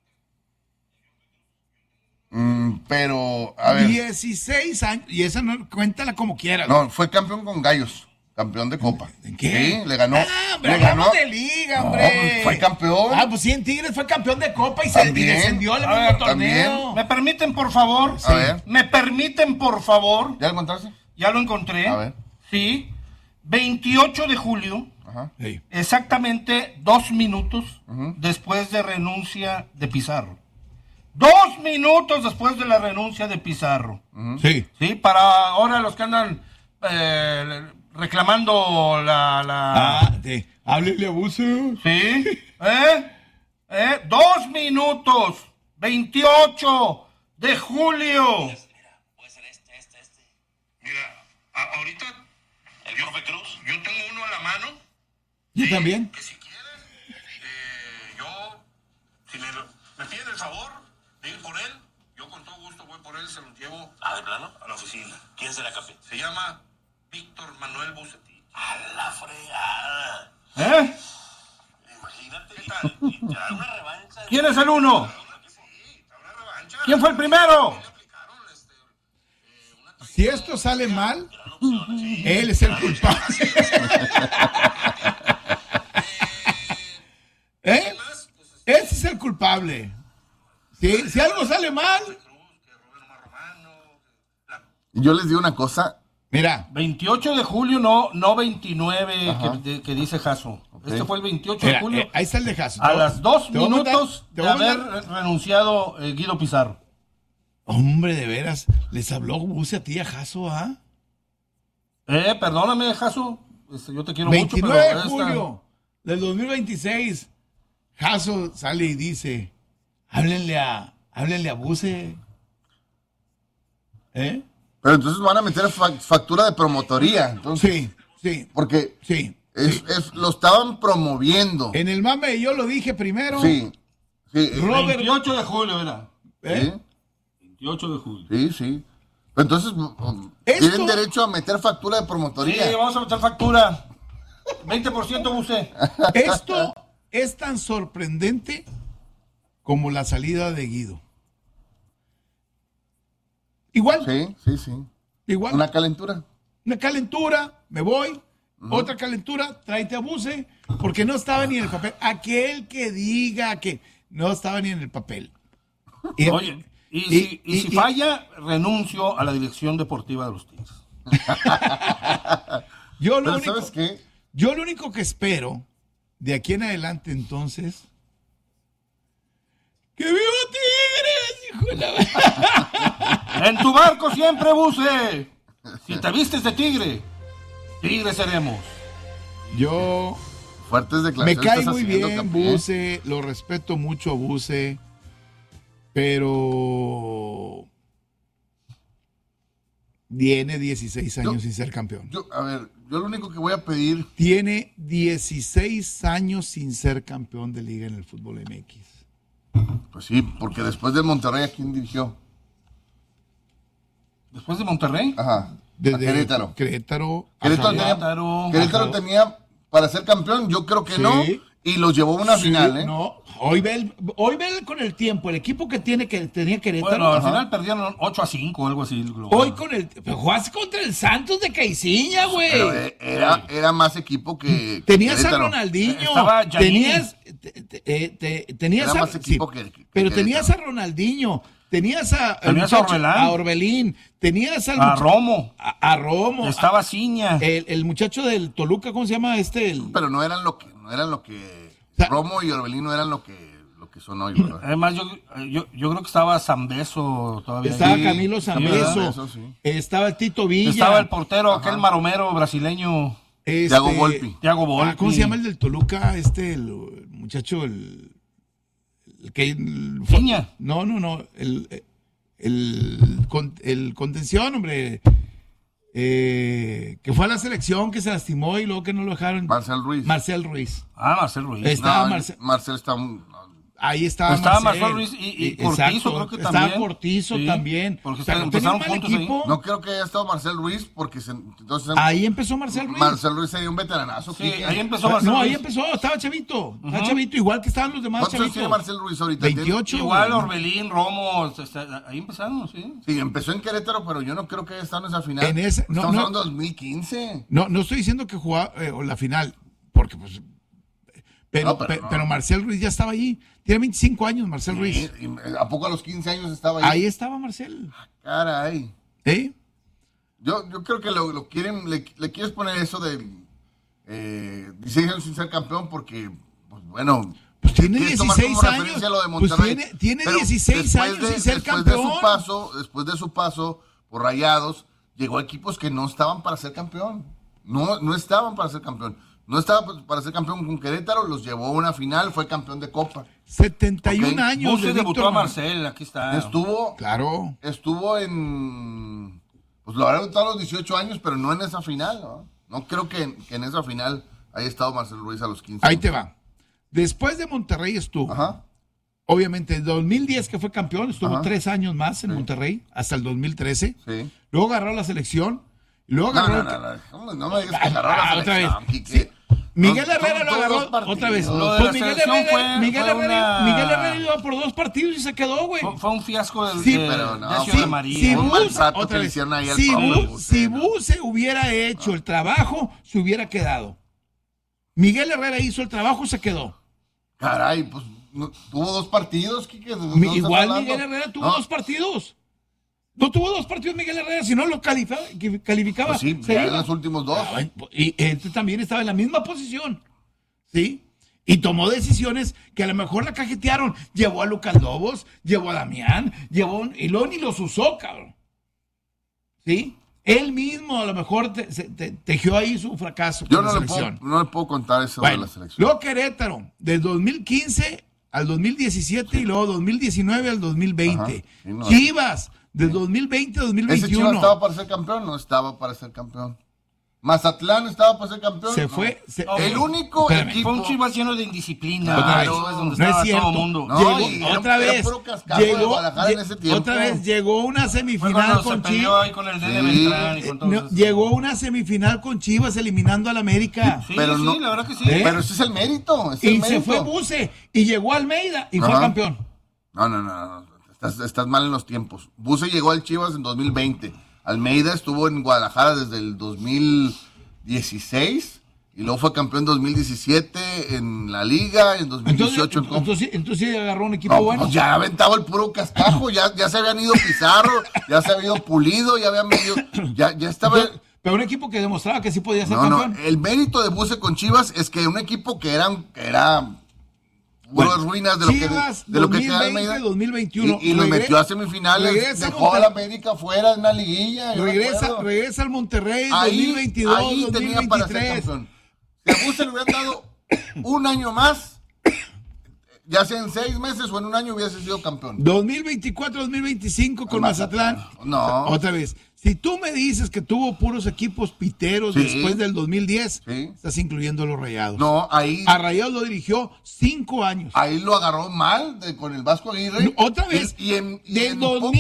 [SPEAKER 3] Pero, a ver.
[SPEAKER 1] 16 años. Y esa no, cuéntala como quieras.
[SPEAKER 3] No, fue campeón con Gallos. Campeón de Copa.
[SPEAKER 1] ¿En qué?
[SPEAKER 3] Sí, le ganó.
[SPEAKER 1] Le ganó de liga, hombre.
[SPEAKER 3] Fue campeón.
[SPEAKER 1] Pues sí, en Tigres fue campeón de Copa y descendió al mismo torneo.
[SPEAKER 2] ¿Me permiten, por favor?
[SPEAKER 3] Sí. A ver.
[SPEAKER 2] ¿Me permiten, por favor?
[SPEAKER 3] ¿Ya lo encontraste?
[SPEAKER 2] Ya lo encontré.
[SPEAKER 3] A ver.
[SPEAKER 2] Sí. 28 de julio.
[SPEAKER 3] Ajá.
[SPEAKER 1] Sí.
[SPEAKER 2] Exactamente 2 minutos después de renuncia de Pizarro. 2 minutos después de la renuncia de Pizarro.
[SPEAKER 1] Sí.
[SPEAKER 2] Sí, para ahora los que andan reclamando
[SPEAKER 1] sí. Háblele a Buse.
[SPEAKER 2] Sí. 2 minutos. 28 de julio.
[SPEAKER 4] Mira, puede ser este. Mira, ahorita el profe Cruz, yo tengo uno a la mano.
[SPEAKER 1] Yo también.
[SPEAKER 4] Que si quieren, si me piden el favor de ir por él, yo con todo gusto voy por él, se lo llevo. ¿De plano? A la oficina. ¿Quién será, café? Se llama Víctor Manuel Bucetich. A la fregada. Imagínate, ¿qué tal? Y trae una revancha.
[SPEAKER 2] ¿Quién es el uno?
[SPEAKER 4] Sí, trae una revancha.
[SPEAKER 2] ¿Quién fue el primero?
[SPEAKER 1] Si esto sale mal, él es el culpable. Ese es el culpable. Si algo sale mal.
[SPEAKER 3] Yo les digo una cosa.
[SPEAKER 1] Mira.
[SPEAKER 2] 28 de julio, no 29 que dice Jasso. Okay. Este fue el 28 de julio.
[SPEAKER 1] Ahí está el de Jasso.
[SPEAKER 2] A las 2 minutos de haber renunciado Guido Pizarro.
[SPEAKER 1] Hombre, de veras, les habló Buse a ti, a Jasso,
[SPEAKER 2] Perdóname, Jasso. Yo te quiero
[SPEAKER 1] 29
[SPEAKER 2] mucho, pero
[SPEAKER 1] de julio del 2026, Jasso sale y dice, háblenle a Buse.
[SPEAKER 3] Pero entonces van a meter factura de promotoría. Entonces,
[SPEAKER 1] sí.
[SPEAKER 3] Porque lo estaban promoviendo.
[SPEAKER 1] En el mame yo lo dije primero.
[SPEAKER 3] Sí.
[SPEAKER 2] Robert, 28 de julio, ¿verdad?
[SPEAKER 3] ¿Sí?
[SPEAKER 2] 28 de julio.
[SPEAKER 3] Sí. Entonces, tienen derecho a meter factura de promotoría.
[SPEAKER 2] Sí, vamos a meter factura. 20% Buse.
[SPEAKER 1] Esto es tan sorprendente como la salida de Guido. Igual.
[SPEAKER 3] Sí.
[SPEAKER 1] Igual.
[SPEAKER 3] Una calentura,
[SPEAKER 1] me voy. Otra calentura, tráete a Buse, porque no estaba ni en el papel. Aquel que diga que no estaba ni en el papel.
[SPEAKER 2] Oye, si falla, renuncio a la dirección deportiva de los Tigres.
[SPEAKER 3] ¿Sabes qué?
[SPEAKER 1] Yo lo único que espero de aquí en adelante, entonces, ¡que viva Tigres, hijo de la...
[SPEAKER 2] En tu barco siempre, Buse. Si te vistes de tigre, tigre seremos.
[SPEAKER 1] Yo
[SPEAKER 3] Fuertes
[SPEAKER 1] Me
[SPEAKER 3] declaraciones.
[SPEAKER 1] cae
[SPEAKER 3] estás
[SPEAKER 1] muy
[SPEAKER 3] haciendo,
[SPEAKER 1] bien
[SPEAKER 3] campeón.
[SPEAKER 1] Buse, lo respeto mucho a Buse, pero tiene 16 años sin ser campeón.
[SPEAKER 3] Yo lo único que voy a pedir.
[SPEAKER 1] Tiene 16 años sin ser campeón de liga en el fútbol MX.
[SPEAKER 3] Pues sí, porque después de Monterrey, ¿a quién dirigió?
[SPEAKER 2] Después de Monterrey.
[SPEAKER 3] Ajá. A Querétaro.
[SPEAKER 1] Querétaro
[SPEAKER 3] Tenía para ser campeón, yo creo que
[SPEAKER 1] Sí.
[SPEAKER 3] no. Y los llevó a una
[SPEAKER 1] Sí,
[SPEAKER 3] final, ¿eh?
[SPEAKER 1] No, hoy ve con el tiempo, el equipo que tenía Querétaro.
[SPEAKER 2] Bueno, al final perdieron 8-5 o algo así.
[SPEAKER 1] Hoy jugaste contra el Santos de Caiciña, güey.
[SPEAKER 3] Pero era más equipo que
[SPEAKER 1] Tenías a
[SPEAKER 3] Querétaro.
[SPEAKER 1] Ronaldinho,
[SPEAKER 2] Estaba Giannini.
[SPEAKER 1] tenías
[SPEAKER 3] Era más equipo que
[SPEAKER 1] pero
[SPEAKER 3] Querétaro.
[SPEAKER 1] tenías a Ronaldinho, tenías a Orbelín, tenías
[SPEAKER 2] a Romo.
[SPEAKER 1] a Romo,
[SPEAKER 2] Estaba Ciña.
[SPEAKER 1] el muchacho del Toluca, ¿cómo se llama
[SPEAKER 3] Pero no eran lo que
[SPEAKER 1] O sea,
[SPEAKER 3] Romo y Orbelín no eran lo que son hoy, ¿verdad?
[SPEAKER 2] Además, yo creo que estaba Zambeso todavía.
[SPEAKER 1] estaba
[SPEAKER 2] ahí.
[SPEAKER 1] Camilo Zambeso,
[SPEAKER 3] Zambeso, sí.
[SPEAKER 1] estaba el Tito Villa,
[SPEAKER 2] Estaba el portero, aquel maromero brasileño.
[SPEAKER 3] Thiago Volpi.
[SPEAKER 2] Thiago Volpi.
[SPEAKER 1] ¿Cómo se llama el del Toluca? El muchacho, el que...
[SPEAKER 2] Ciña.
[SPEAKER 1] No, el contención, hombre, que fue a la selección, que se lastimó y luego que no lo dejaron.
[SPEAKER 3] Marcel Ruiz.
[SPEAKER 1] Marcel Ruiz.
[SPEAKER 2] Marcel Ruiz.
[SPEAKER 1] Estaba
[SPEAKER 3] No,
[SPEAKER 1] Marcel-
[SPEAKER 3] Marcel está...
[SPEAKER 1] Ahí estaba,
[SPEAKER 2] Estaba
[SPEAKER 1] Marcel.
[SPEAKER 2] Marcel Ruiz y Cortizo,
[SPEAKER 1] Exacto.
[SPEAKER 2] creo que
[SPEAKER 1] Estaba
[SPEAKER 2] también.
[SPEAKER 1] Cortizo
[SPEAKER 2] Sí,
[SPEAKER 1] también.
[SPEAKER 2] porque
[SPEAKER 1] O sea, no
[SPEAKER 2] empezaron
[SPEAKER 1] tenía mal
[SPEAKER 2] juntos
[SPEAKER 1] equipo.
[SPEAKER 3] No creo que haya estado Marcel Ruiz porque entonces
[SPEAKER 1] Ahí empezó Marcel Ruiz.
[SPEAKER 3] Marcel Ruiz sería un veteranazo.
[SPEAKER 2] Sí,
[SPEAKER 3] Quique.
[SPEAKER 2] ahí empezó Marcel
[SPEAKER 1] No, ahí
[SPEAKER 2] Ruiz.
[SPEAKER 1] empezó, estaba chavito. Estaba chavito, igual que estaban los demás
[SPEAKER 3] ¿Cuántos años
[SPEAKER 1] chavitos.
[SPEAKER 3] tiene Marcel Ruiz ahorita?
[SPEAKER 1] 28.
[SPEAKER 2] Igual
[SPEAKER 1] güey.
[SPEAKER 2] Orbelín, Romo, ahí empezaron, sí.
[SPEAKER 3] Sí, empezó en Querétaro, pero yo no creo que haya estado en esa final.
[SPEAKER 1] No,
[SPEAKER 3] Estamos hablando de 2015.
[SPEAKER 1] No estoy diciendo que jugaba la final, porque pues... Pero,
[SPEAKER 3] No, no.
[SPEAKER 1] pero Marcel Ruiz ya estaba ahí. Tiene 25 años Marcel Ruiz.
[SPEAKER 3] Y ¿a poco a los 15 años estaba ahí?
[SPEAKER 1] Ahí estaba Marcel.
[SPEAKER 3] Caray.
[SPEAKER 1] ¿Eh?
[SPEAKER 3] Yo creo que lo quieren, le quieres poner eso de 16 años sin ser campeón porque, pues bueno...
[SPEAKER 1] Pues tiene
[SPEAKER 3] quieres tomar
[SPEAKER 1] 16
[SPEAKER 3] como
[SPEAKER 1] años.
[SPEAKER 3] referencia lo de
[SPEAKER 1] Pues
[SPEAKER 3] Monterrey.
[SPEAKER 1] tiene
[SPEAKER 3] Pero
[SPEAKER 1] 16 años sin ser campeón.
[SPEAKER 3] Después de su paso por Rayados, llegó a equipos que no estaban para ser campeón. No estaban para ser campeón. No estaba para ser campeón con Querétaro, los llevó a una final, fue campeón de Copa.
[SPEAKER 1] 71
[SPEAKER 3] Ok.
[SPEAKER 1] años.
[SPEAKER 2] Buse
[SPEAKER 1] de
[SPEAKER 2] debutó
[SPEAKER 1] Víctor
[SPEAKER 2] a Marcel, aquí está.
[SPEAKER 3] Estuvo en... Pues lo habrá debutado a los 18 años, pero no en esa final, ¿no? No creo que en esa final haya estado Marcel Ruiz a los 15
[SPEAKER 1] Ahí
[SPEAKER 3] años.
[SPEAKER 1] te va. Después de Monterrey estuvo.
[SPEAKER 3] Ajá.
[SPEAKER 1] Obviamente, en 2010 que fue campeón, estuvo
[SPEAKER 3] Ajá.
[SPEAKER 1] 3 años más en Monterrey, hasta el 2013.
[SPEAKER 3] Sí.
[SPEAKER 1] Luego agarró la selección. Y luego agarró...
[SPEAKER 3] No me digas que agarró la
[SPEAKER 1] otra vez.
[SPEAKER 3] selección, Quique.
[SPEAKER 1] Miguel
[SPEAKER 3] Son
[SPEAKER 1] Herrera lo
[SPEAKER 3] todos
[SPEAKER 1] agarró
[SPEAKER 3] dos partidos.
[SPEAKER 1] otra vez.
[SPEAKER 2] Lo de
[SPEAKER 1] Pues
[SPEAKER 2] la selección fue
[SPEAKER 1] Miguel
[SPEAKER 2] una-
[SPEAKER 1] Herrera iba por 2 partidos y se quedó, güey.
[SPEAKER 2] Fue un fiasco del
[SPEAKER 1] Sí,
[SPEAKER 3] pero no,
[SPEAKER 2] Decio
[SPEAKER 3] sí,
[SPEAKER 2] de María.
[SPEAKER 1] Si
[SPEAKER 3] un
[SPEAKER 1] Buse,
[SPEAKER 3] maltrato
[SPEAKER 1] otra
[SPEAKER 3] que le
[SPEAKER 1] vez,
[SPEAKER 3] hicieron ahí al
[SPEAKER 1] si
[SPEAKER 3] pobre
[SPEAKER 1] Bu- si
[SPEAKER 3] Buse, ¿no?
[SPEAKER 1] Buse hubiera hecho el trabajo, se hubiera quedado. Miguel Herrera hizo el trabajo, se quedó.
[SPEAKER 3] Caray, pues tuvo 2 partidos, Quique. ¿de dónde estás
[SPEAKER 1] Igual
[SPEAKER 3] hablando?
[SPEAKER 1] Miguel Herrera tuvo
[SPEAKER 3] No,
[SPEAKER 1] 2 partidos. No tuvo 2 partidos Miguel Herrera, si no lo calificaba.
[SPEAKER 3] Pues sí,
[SPEAKER 1] se
[SPEAKER 3] ya en
[SPEAKER 1] iba.
[SPEAKER 3] los últimos 2.
[SPEAKER 1] Y este también estaba en la misma posición. ¿Sí? Y tomó decisiones que a lo mejor la cajetearon. Llevó a Lucas Lobos, llevó a Damián, y luego ni los usó, cabrón. ¿Sí? Él mismo a lo mejor tejió ahí su fracaso
[SPEAKER 3] Yo
[SPEAKER 1] con la
[SPEAKER 3] no
[SPEAKER 1] selección.
[SPEAKER 3] le puedo contar eso de
[SPEAKER 1] Bueno,
[SPEAKER 3] la selección.
[SPEAKER 1] luego Querétaro, del 2015 al 2017 y luego 2019 al 2020.
[SPEAKER 3] Ajá, sí, no.
[SPEAKER 1] Chivas, del 2020 al
[SPEAKER 3] ¿Ese
[SPEAKER 1] 2021.
[SPEAKER 3] Chivas estaba para ser campeón? No estaba para ser campeón. ¿Mazatlán estaba para ser campeón?
[SPEAKER 1] Se
[SPEAKER 3] No.
[SPEAKER 1] fue.
[SPEAKER 3] El único
[SPEAKER 1] Espérame.
[SPEAKER 3] equipo...
[SPEAKER 2] Fue un Chivas lleno de indisciplina.
[SPEAKER 1] Otra vez.
[SPEAKER 2] Claro, es donde
[SPEAKER 1] No es
[SPEAKER 2] estaba
[SPEAKER 1] cierto.
[SPEAKER 2] todo el mundo.
[SPEAKER 3] No,
[SPEAKER 1] Llegó,
[SPEAKER 3] y era-
[SPEAKER 1] otra
[SPEAKER 3] era
[SPEAKER 1] vez.
[SPEAKER 3] puro cascajo de Guadalajara en ese tiempo.
[SPEAKER 1] Otra vez llegó una
[SPEAKER 2] Fue
[SPEAKER 1] semifinal
[SPEAKER 2] cuando se
[SPEAKER 1] con
[SPEAKER 2] peleó
[SPEAKER 1] Chivas.
[SPEAKER 2] ahí con el Nene
[SPEAKER 3] Sí.
[SPEAKER 2] Beltrán y con todos esos.
[SPEAKER 1] Llegó una semifinal con Chivas eliminando al América.
[SPEAKER 2] Sí,
[SPEAKER 3] Pero
[SPEAKER 2] sí,
[SPEAKER 3] no-
[SPEAKER 2] la verdad que sí.
[SPEAKER 1] ¿Eh?
[SPEAKER 3] Pero ese es el mérito.
[SPEAKER 1] Y se fue Buse. Y llegó Almeida y fue
[SPEAKER 3] Ajá.
[SPEAKER 1] campeón.
[SPEAKER 3] No. Estás mal en los tiempos. Buse llegó al Chivas en 2020. Almeida estuvo en Guadalajara desde el 2016 y luego fue campeón en 2017 en la Liga, en 2018 en Copa.
[SPEAKER 1] Entonces sí agarró un equipo
[SPEAKER 3] No,
[SPEAKER 1] bueno.
[SPEAKER 3] pues ya aventaba el puro cascajo, ya se habían ido Pizarro, ya se había ido Pulido, ya habían ido, ya estaba...
[SPEAKER 1] Pero un equipo que demostraba que sí podía ser
[SPEAKER 3] No,
[SPEAKER 1] campeón.
[SPEAKER 3] el mérito de Buse con Chivas es que un equipo que era puras ruinas de lo
[SPEAKER 1] Chivas,
[SPEAKER 3] de lo que queda
[SPEAKER 1] 2020,
[SPEAKER 3] Almeida.
[SPEAKER 1] 2021.
[SPEAKER 3] Y lo metió a semifinales,
[SPEAKER 1] regresa
[SPEAKER 3] dejó
[SPEAKER 1] a
[SPEAKER 3] a la América fuera en una liguilla. yo
[SPEAKER 1] Regresa
[SPEAKER 3] recuerdo.
[SPEAKER 1] al Monterrey
[SPEAKER 3] Ahí
[SPEAKER 1] 2022,
[SPEAKER 3] tenía para ser
[SPEAKER 1] 2023.
[SPEAKER 3] campeón. Si a Buse le hubieran dado un año más, ya sea en 6 meses o en un año hubiese sido campeón.
[SPEAKER 1] 2024-2025 con Mazatlán.
[SPEAKER 3] No.
[SPEAKER 1] Otra vez. Si tú me dices que tuvo puros equipos piteros después del 2010, estás incluyendo a los Rayados.
[SPEAKER 3] No, ahí.
[SPEAKER 1] A Rayados lo dirigió 5 años.
[SPEAKER 3] Ahí lo agarró mal con el Vasco Aguirre.
[SPEAKER 1] Otra vez. Del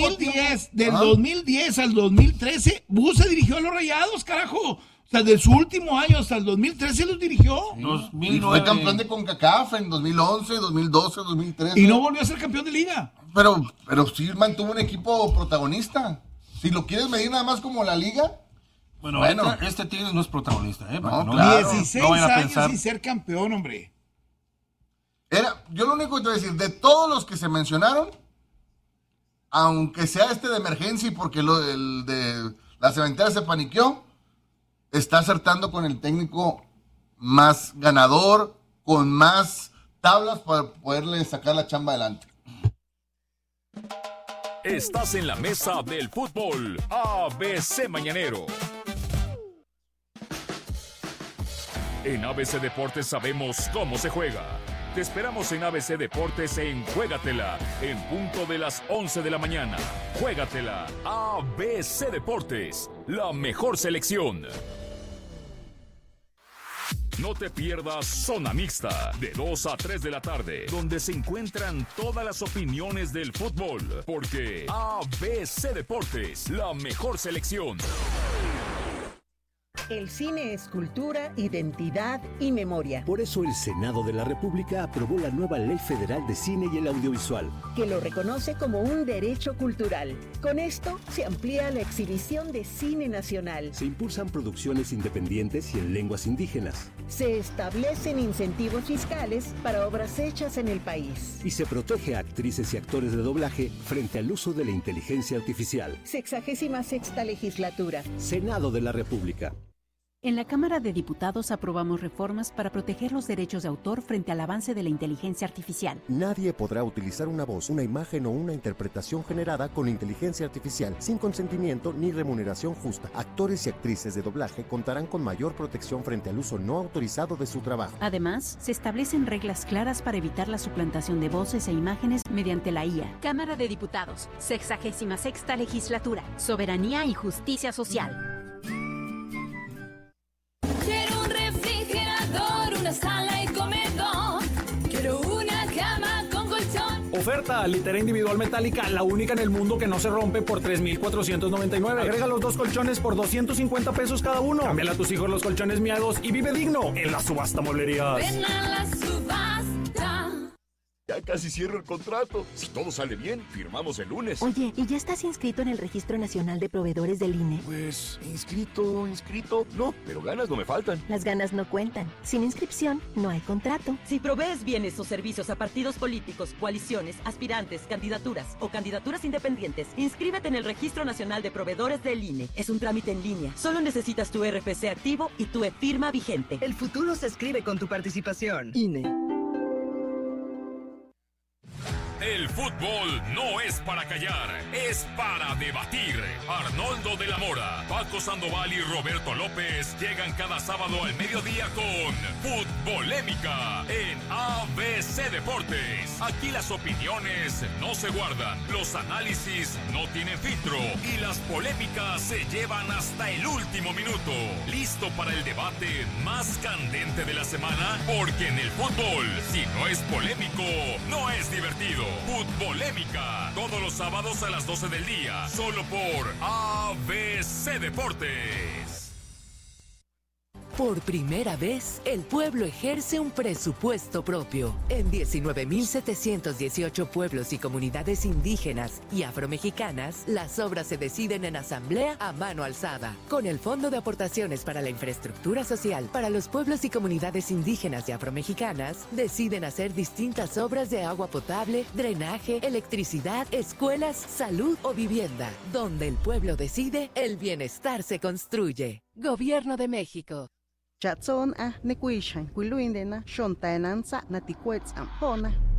[SPEAKER 1] 2010 al 2013, Buse dirigió a los Rayados, carajo. O sea, de su último año hasta el 2013 los dirigió.
[SPEAKER 3] Y fue campeón de CONCACAF en 2011, 2012, 2013.
[SPEAKER 1] Y no volvió a ser campeón de liga.
[SPEAKER 3] Pero sí mantuvo un equipo protagonista. Si lo quieres medir nada más como la liga.
[SPEAKER 2] Bueno. Este Tigres no es protagonista, ¿eh?
[SPEAKER 3] No,
[SPEAKER 1] claro. 16 años sin ser campeón, hombre.
[SPEAKER 3] Yo lo único que te voy a decir, de todos los que se mencionaron, aunque sea de emergencia y porque el de la cementera se paniqueó, está acertando con el técnico más ganador, con más tablas para poderle sacar la chamba adelante.
[SPEAKER 5] Estás en la mesa del fútbol ABC Mañanero. En ABC Deportes sabemos cómo se juega. Te esperamos en ABC Deportes en Juégatela, en punto de las 11 de la mañana. Juégatela, ABC Deportes, la mejor selección. No te pierdas Zona Mixta, de 2 a 3 de la tarde, donde se encuentran todas las opiniones del fútbol, porque ABC Deportes, la mejor selección.
[SPEAKER 6] El cine es cultura, identidad y memoria.
[SPEAKER 7] Por eso el Senado de la República aprobó la nueva Ley Federal de Cine y el Audiovisual,
[SPEAKER 6] que lo reconoce como un derecho cultural. Con esto se amplía la exhibición de cine nacional.
[SPEAKER 7] Se impulsan producciones independientes y en lenguas indígenas.
[SPEAKER 6] Se establecen incentivos fiscales para obras hechas en el país.
[SPEAKER 7] Y se protege a actrices y actores de doblaje frente al uso de la inteligencia artificial.
[SPEAKER 6] 66ª legislatura.
[SPEAKER 7] Senado de la República.
[SPEAKER 8] En la Cámara de Diputados aprobamos reformas para proteger los derechos de autor frente al avance de la inteligencia artificial.
[SPEAKER 9] Nadie podrá utilizar una voz, una imagen o una interpretación generada con inteligencia artificial sin consentimiento ni remuneración justa. Actores y actrices de doblaje contarán con mayor protección frente al uso no autorizado de su trabajo.
[SPEAKER 8] Además, se establecen reglas claras para evitar la suplantación de voces e imágenes mediante la IA. Cámara de Diputados, 66ª legislatura, soberanía y justicia social.
[SPEAKER 10] Una sala y comedor. Quiero una cama con colchón.
[SPEAKER 11] Oferta, litera individual metálica, la única en el mundo que no se rompe, por $3,499. Agrega los 2 colchones por $250 cada uno. Cámbiale a tus hijos los colchones miados y vive digno en la subasta mueblerías.
[SPEAKER 10] Ven a la subasta.
[SPEAKER 5] Ya casi cierro el contrato. Si todo sale bien, firmamos el lunes.
[SPEAKER 12] Oye, ¿y ya estás inscrito en el Registro Nacional de Proveedores del INE?
[SPEAKER 5] Pues, inscrito. No, pero ganas no me faltan.
[SPEAKER 12] Las ganas no cuentan. Sin inscripción, no hay contrato.
[SPEAKER 13] Si provees bienes o servicios a partidos políticos, coaliciones, aspirantes, candidaturas o candidaturas independientes, inscríbete en el Registro Nacional de Proveedores del INE. Es un trámite en línea. Solo necesitas tu RFC activo y tu e-firma vigente.
[SPEAKER 14] El futuro se escribe con tu participación.
[SPEAKER 13] INE.
[SPEAKER 5] El fútbol no es para callar, es para debatir. Arnoldo de la Mora, Paco Sandoval y Roberto López llegan cada sábado al mediodía con Futbolémica en ABC Deportes. Aquí las opiniones no se guardan, los análisis no tienen filtro y las polémicas se llevan hasta el último minuto. ¿Listo para el debate más candente de la semana? Porque en el fútbol, si no es polémico, no es divertido. Futbolémica, todos los sábados a las 12 del día, solo por ABC Deportes.
[SPEAKER 15] Por primera vez, el pueblo ejerce un presupuesto propio. En 19.718 pueblos y comunidades indígenas y afromexicanas, las obras se deciden en asamblea a mano alzada. Con el Fondo de Aportaciones para la Infraestructura Social para los pueblos y comunidades indígenas y afromexicanas, deciden hacer distintas obras de agua potable, drenaje, electricidad, escuelas, salud o vivienda. Donde el pueblo decide, el bienestar se construye. Gobierno de México.
[SPEAKER 16] Chatson nekuishan kuiluindena shontaenanza naticuetz ampona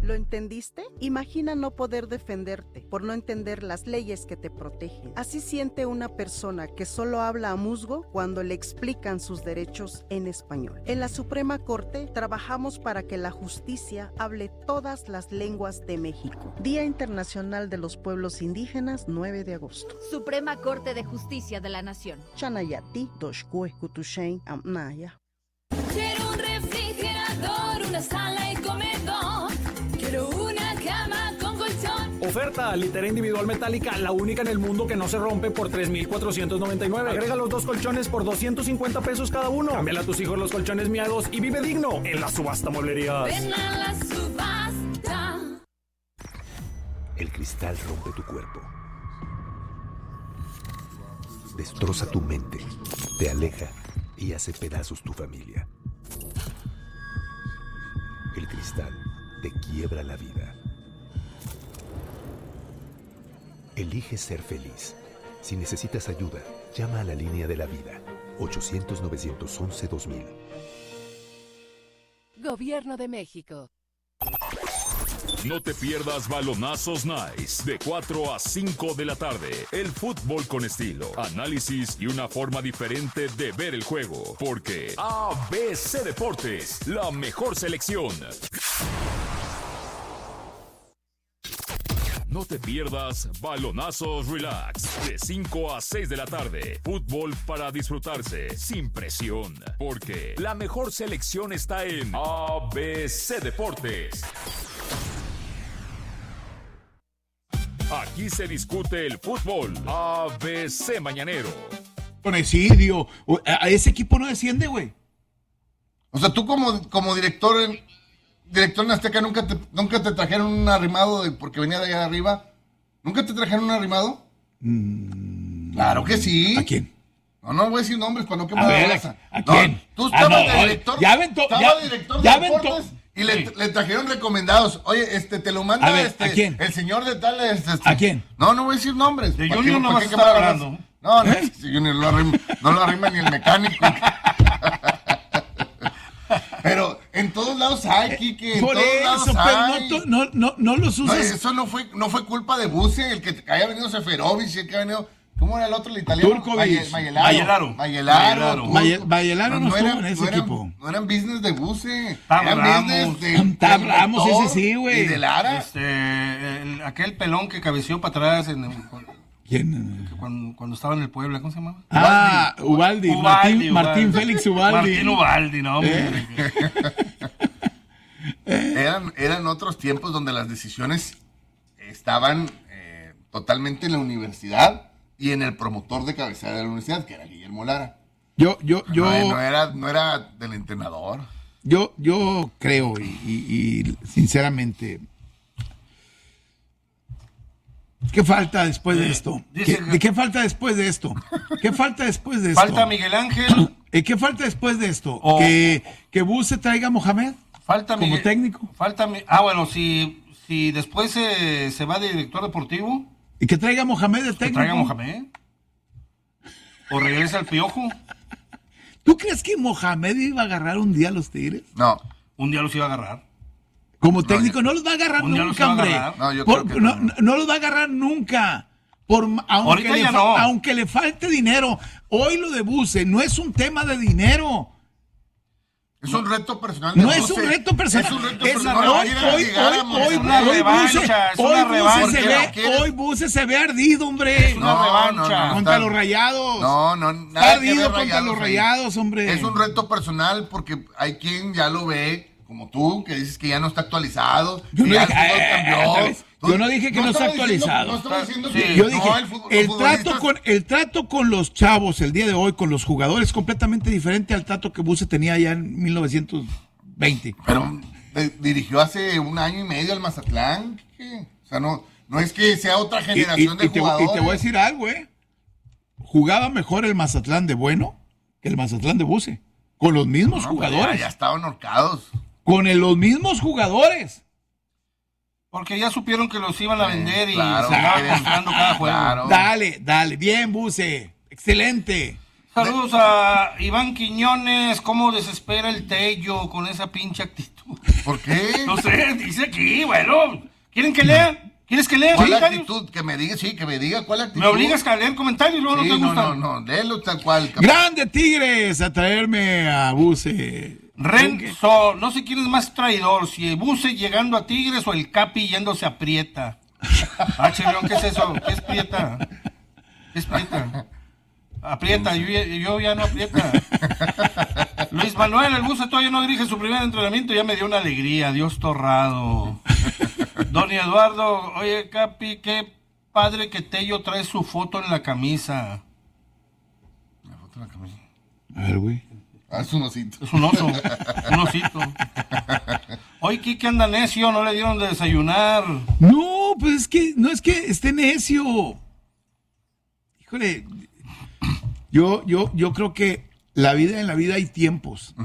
[SPEAKER 16] ¿Lo entendiste? Imagina no poder defenderte por no entender las leyes que te protegen. Así siente una persona que solo habla a musgo cuando le explican sus derechos en español. En la Suprema Corte trabajamos para que la justicia hable todas las lenguas de México. Día Internacional de los Pueblos Indígenas, 9 de agosto.
[SPEAKER 17] Suprema Corte de Justicia de la Nación.
[SPEAKER 16] Chanayati, Doshkue, Kutushen, Amnaya.
[SPEAKER 10] Quiero un refrigerador, una sala y comedor. Quiero una cama con colchón.
[SPEAKER 11] Oferta, litera individual metálica, la única en el mundo que no se rompe por 3,499. Agrega los 2 colchones por 250 pesos cada uno. Cámbiale a tus hijos los colchones miados y vive digno en la subasta mueblerías.
[SPEAKER 10] Ven a la subasta.
[SPEAKER 7] El cristal rompe tu cuerpo. Destroza tu mente, te aleja y hace pedazos tu familia. El cristal te quiebra la vida. Elige ser feliz. Si necesitas ayuda, llama a la línea de la vida. 800-911-2000.
[SPEAKER 15] Gobierno de México.
[SPEAKER 5] No te pierdas Balonazos Nice de 4 a 5 de la tarde. El fútbol con estilo, análisis y una forma diferente de ver el juego. Porque ABC Deportes, la mejor selección. No te pierdas Balonazos Relax de 5 a 6 de la tarde. Fútbol para disfrutarse sin presión. Porque la mejor selección está en ABC Deportes. Aquí se discute el fútbol. ABC Mañanero.
[SPEAKER 1] Con Esidio. A ese equipo no desciende, güey.
[SPEAKER 3] O sea, tú como director en Azteca nunca te trajeron un arrimado porque venía de allá arriba. ¿Nunca te trajeron un arrimado? Claro que sí.
[SPEAKER 1] ¿A quién?
[SPEAKER 3] No voy a decir nombres para no quemar
[SPEAKER 1] la
[SPEAKER 3] raza.
[SPEAKER 1] ¿A quién?
[SPEAKER 3] No, tú estabas de director.
[SPEAKER 1] Ya aventó.
[SPEAKER 3] Director de deportes. Y le trajeron recomendados. Oye, te lo manda
[SPEAKER 1] ¿a quién?
[SPEAKER 3] El señor de tal.
[SPEAKER 1] ¿A quién?
[SPEAKER 3] No voy a decir nombres.
[SPEAKER 2] De Junior no vas a estar hablando.
[SPEAKER 3] No, Junior no lo arrima ni el mecánico. Pero en todos lados hay, Kike.
[SPEAKER 1] Por eso, pero no los usas.
[SPEAKER 3] Eso no fue culpa de Buse, el que haya venido Seferovic, el que ha venido. ¿Cómo era el otro, el italiano?
[SPEAKER 1] Turkovic.
[SPEAKER 3] Mayelaro.
[SPEAKER 1] Mayelaro no estuvo en ese equipo.
[SPEAKER 3] No eran business de Buse.
[SPEAKER 1] Tab Ramos, ese sí, güey.
[SPEAKER 3] Y de Lara.
[SPEAKER 2] Aquel pelón que cabeceó para atrás
[SPEAKER 1] ¿Quién?
[SPEAKER 2] Cuando estaba en el Puebla, ¿cómo se llamaba?
[SPEAKER 1] Ubaldi. Martín Félix Ubaldi.
[SPEAKER 2] Martín Ubaldi, no, hombre.
[SPEAKER 3] Eran otros tiempos donde las decisiones estaban totalmente en la universidad y en el promotor de cabecera de la universidad, que era Guillermo Lara. No era del entrenador.
[SPEAKER 1] Yo creo y sinceramente, ¿qué falta después de esto? ¿Qué falta después de esto? ¿Qué falta después de esto?
[SPEAKER 2] Falta Miguel Ángel.
[SPEAKER 1] ¿Qué falta después de esto? ¿Que Buse traiga a Mohamed como técnico?
[SPEAKER 2] Bueno, si después se va de director deportivo.
[SPEAKER 1] ¿Y que traiga a Mohamed de técnico?
[SPEAKER 2] Que traiga a Mohamed. ¿O regresa al Piojo?
[SPEAKER 1] ¿Tú crees que Mohamed iba a agarrar un día a los Tigres?
[SPEAKER 3] No.
[SPEAKER 2] Un día los iba a agarrar.
[SPEAKER 1] Como técnico no los va a agarrar nunca, hombre. No los va a agarrar nunca. Aunque le falte dinero. Hoy lo de Buse no es un tema de dinero.
[SPEAKER 3] Es un reto personal.
[SPEAKER 1] No es un reto personal.
[SPEAKER 3] Es un reto personal.
[SPEAKER 1] Hoy Buse se ve ardido, hombre.
[SPEAKER 2] Es una revancha.
[SPEAKER 1] Contra los Rayados.
[SPEAKER 3] Nada
[SPEAKER 1] ardido contra los Rayados, hombre.
[SPEAKER 3] Es un reto personal porque hay quien ya lo ve, como tú, que dices que ya no está actualizado.
[SPEAKER 1] Yo no dije que no está actualizado.
[SPEAKER 3] No estaba diciendo
[SPEAKER 1] que yo dije, el trato con los chavos el día de hoy, con los jugadores, es completamente diferente al trato que Buse tenía allá en 1920.
[SPEAKER 3] Pero dirigió hace 1 año y medio al Mazatlán. O sea, no es que sea otra generación de jugadores.
[SPEAKER 1] Y te voy a decir algo, jugaba mejor el Mazatlán de Bueno que el Mazatlán de Buse. Con los mismos jugadores.
[SPEAKER 3] Ya estaban ahorcados.
[SPEAKER 1] Con los mismos jugadores.
[SPEAKER 2] Porque ya supieron que los iban a vender y se estaban comprando cada juego.
[SPEAKER 1] Claro. Dale, bien, Buse. Excelente.
[SPEAKER 2] Saludos a Iván Quiñones. ¿Cómo desespera el Tello con esa pinche actitud?
[SPEAKER 3] ¿Por qué?
[SPEAKER 2] No sé, dice aquí, bueno. ¿Quieren que lea? ¿Quieres que lea?
[SPEAKER 3] ¿Cuál
[SPEAKER 2] comentarios?
[SPEAKER 3] actitud? Que me diga cuál actitud.
[SPEAKER 2] ¿Me obligas a leer comentarios? Luego
[SPEAKER 3] Sí,
[SPEAKER 2] no te gusta.
[SPEAKER 3] no, léelo tal cual.
[SPEAKER 1] Grande Tigres a traerme a Buse.
[SPEAKER 2] Renzo, no sé quién es más traidor, si el Buse llegando a Tigres o el Capi yéndose a Prieta. León, ¿qué es eso? ¿Qué es Prieta? ¿Qué es Prieta? Aprieta, yo ya no aprieta. Luis Manuel, el Buse todavía no dirige su primer entrenamiento, ya me dio una alegría, Dios torrado. Don Eduardo, oye Capi, qué padre que Tello trae su foto en la camisa.
[SPEAKER 3] La foto en la camisa.
[SPEAKER 1] A ver, güey.
[SPEAKER 3] Es un osito.
[SPEAKER 2] Es un oso, un osito. Oye, Kike anda necio, no le dieron de desayunar.
[SPEAKER 1] No, pues es que, no es que esté necio. Híjole, yo creo que en la vida hay tiempos.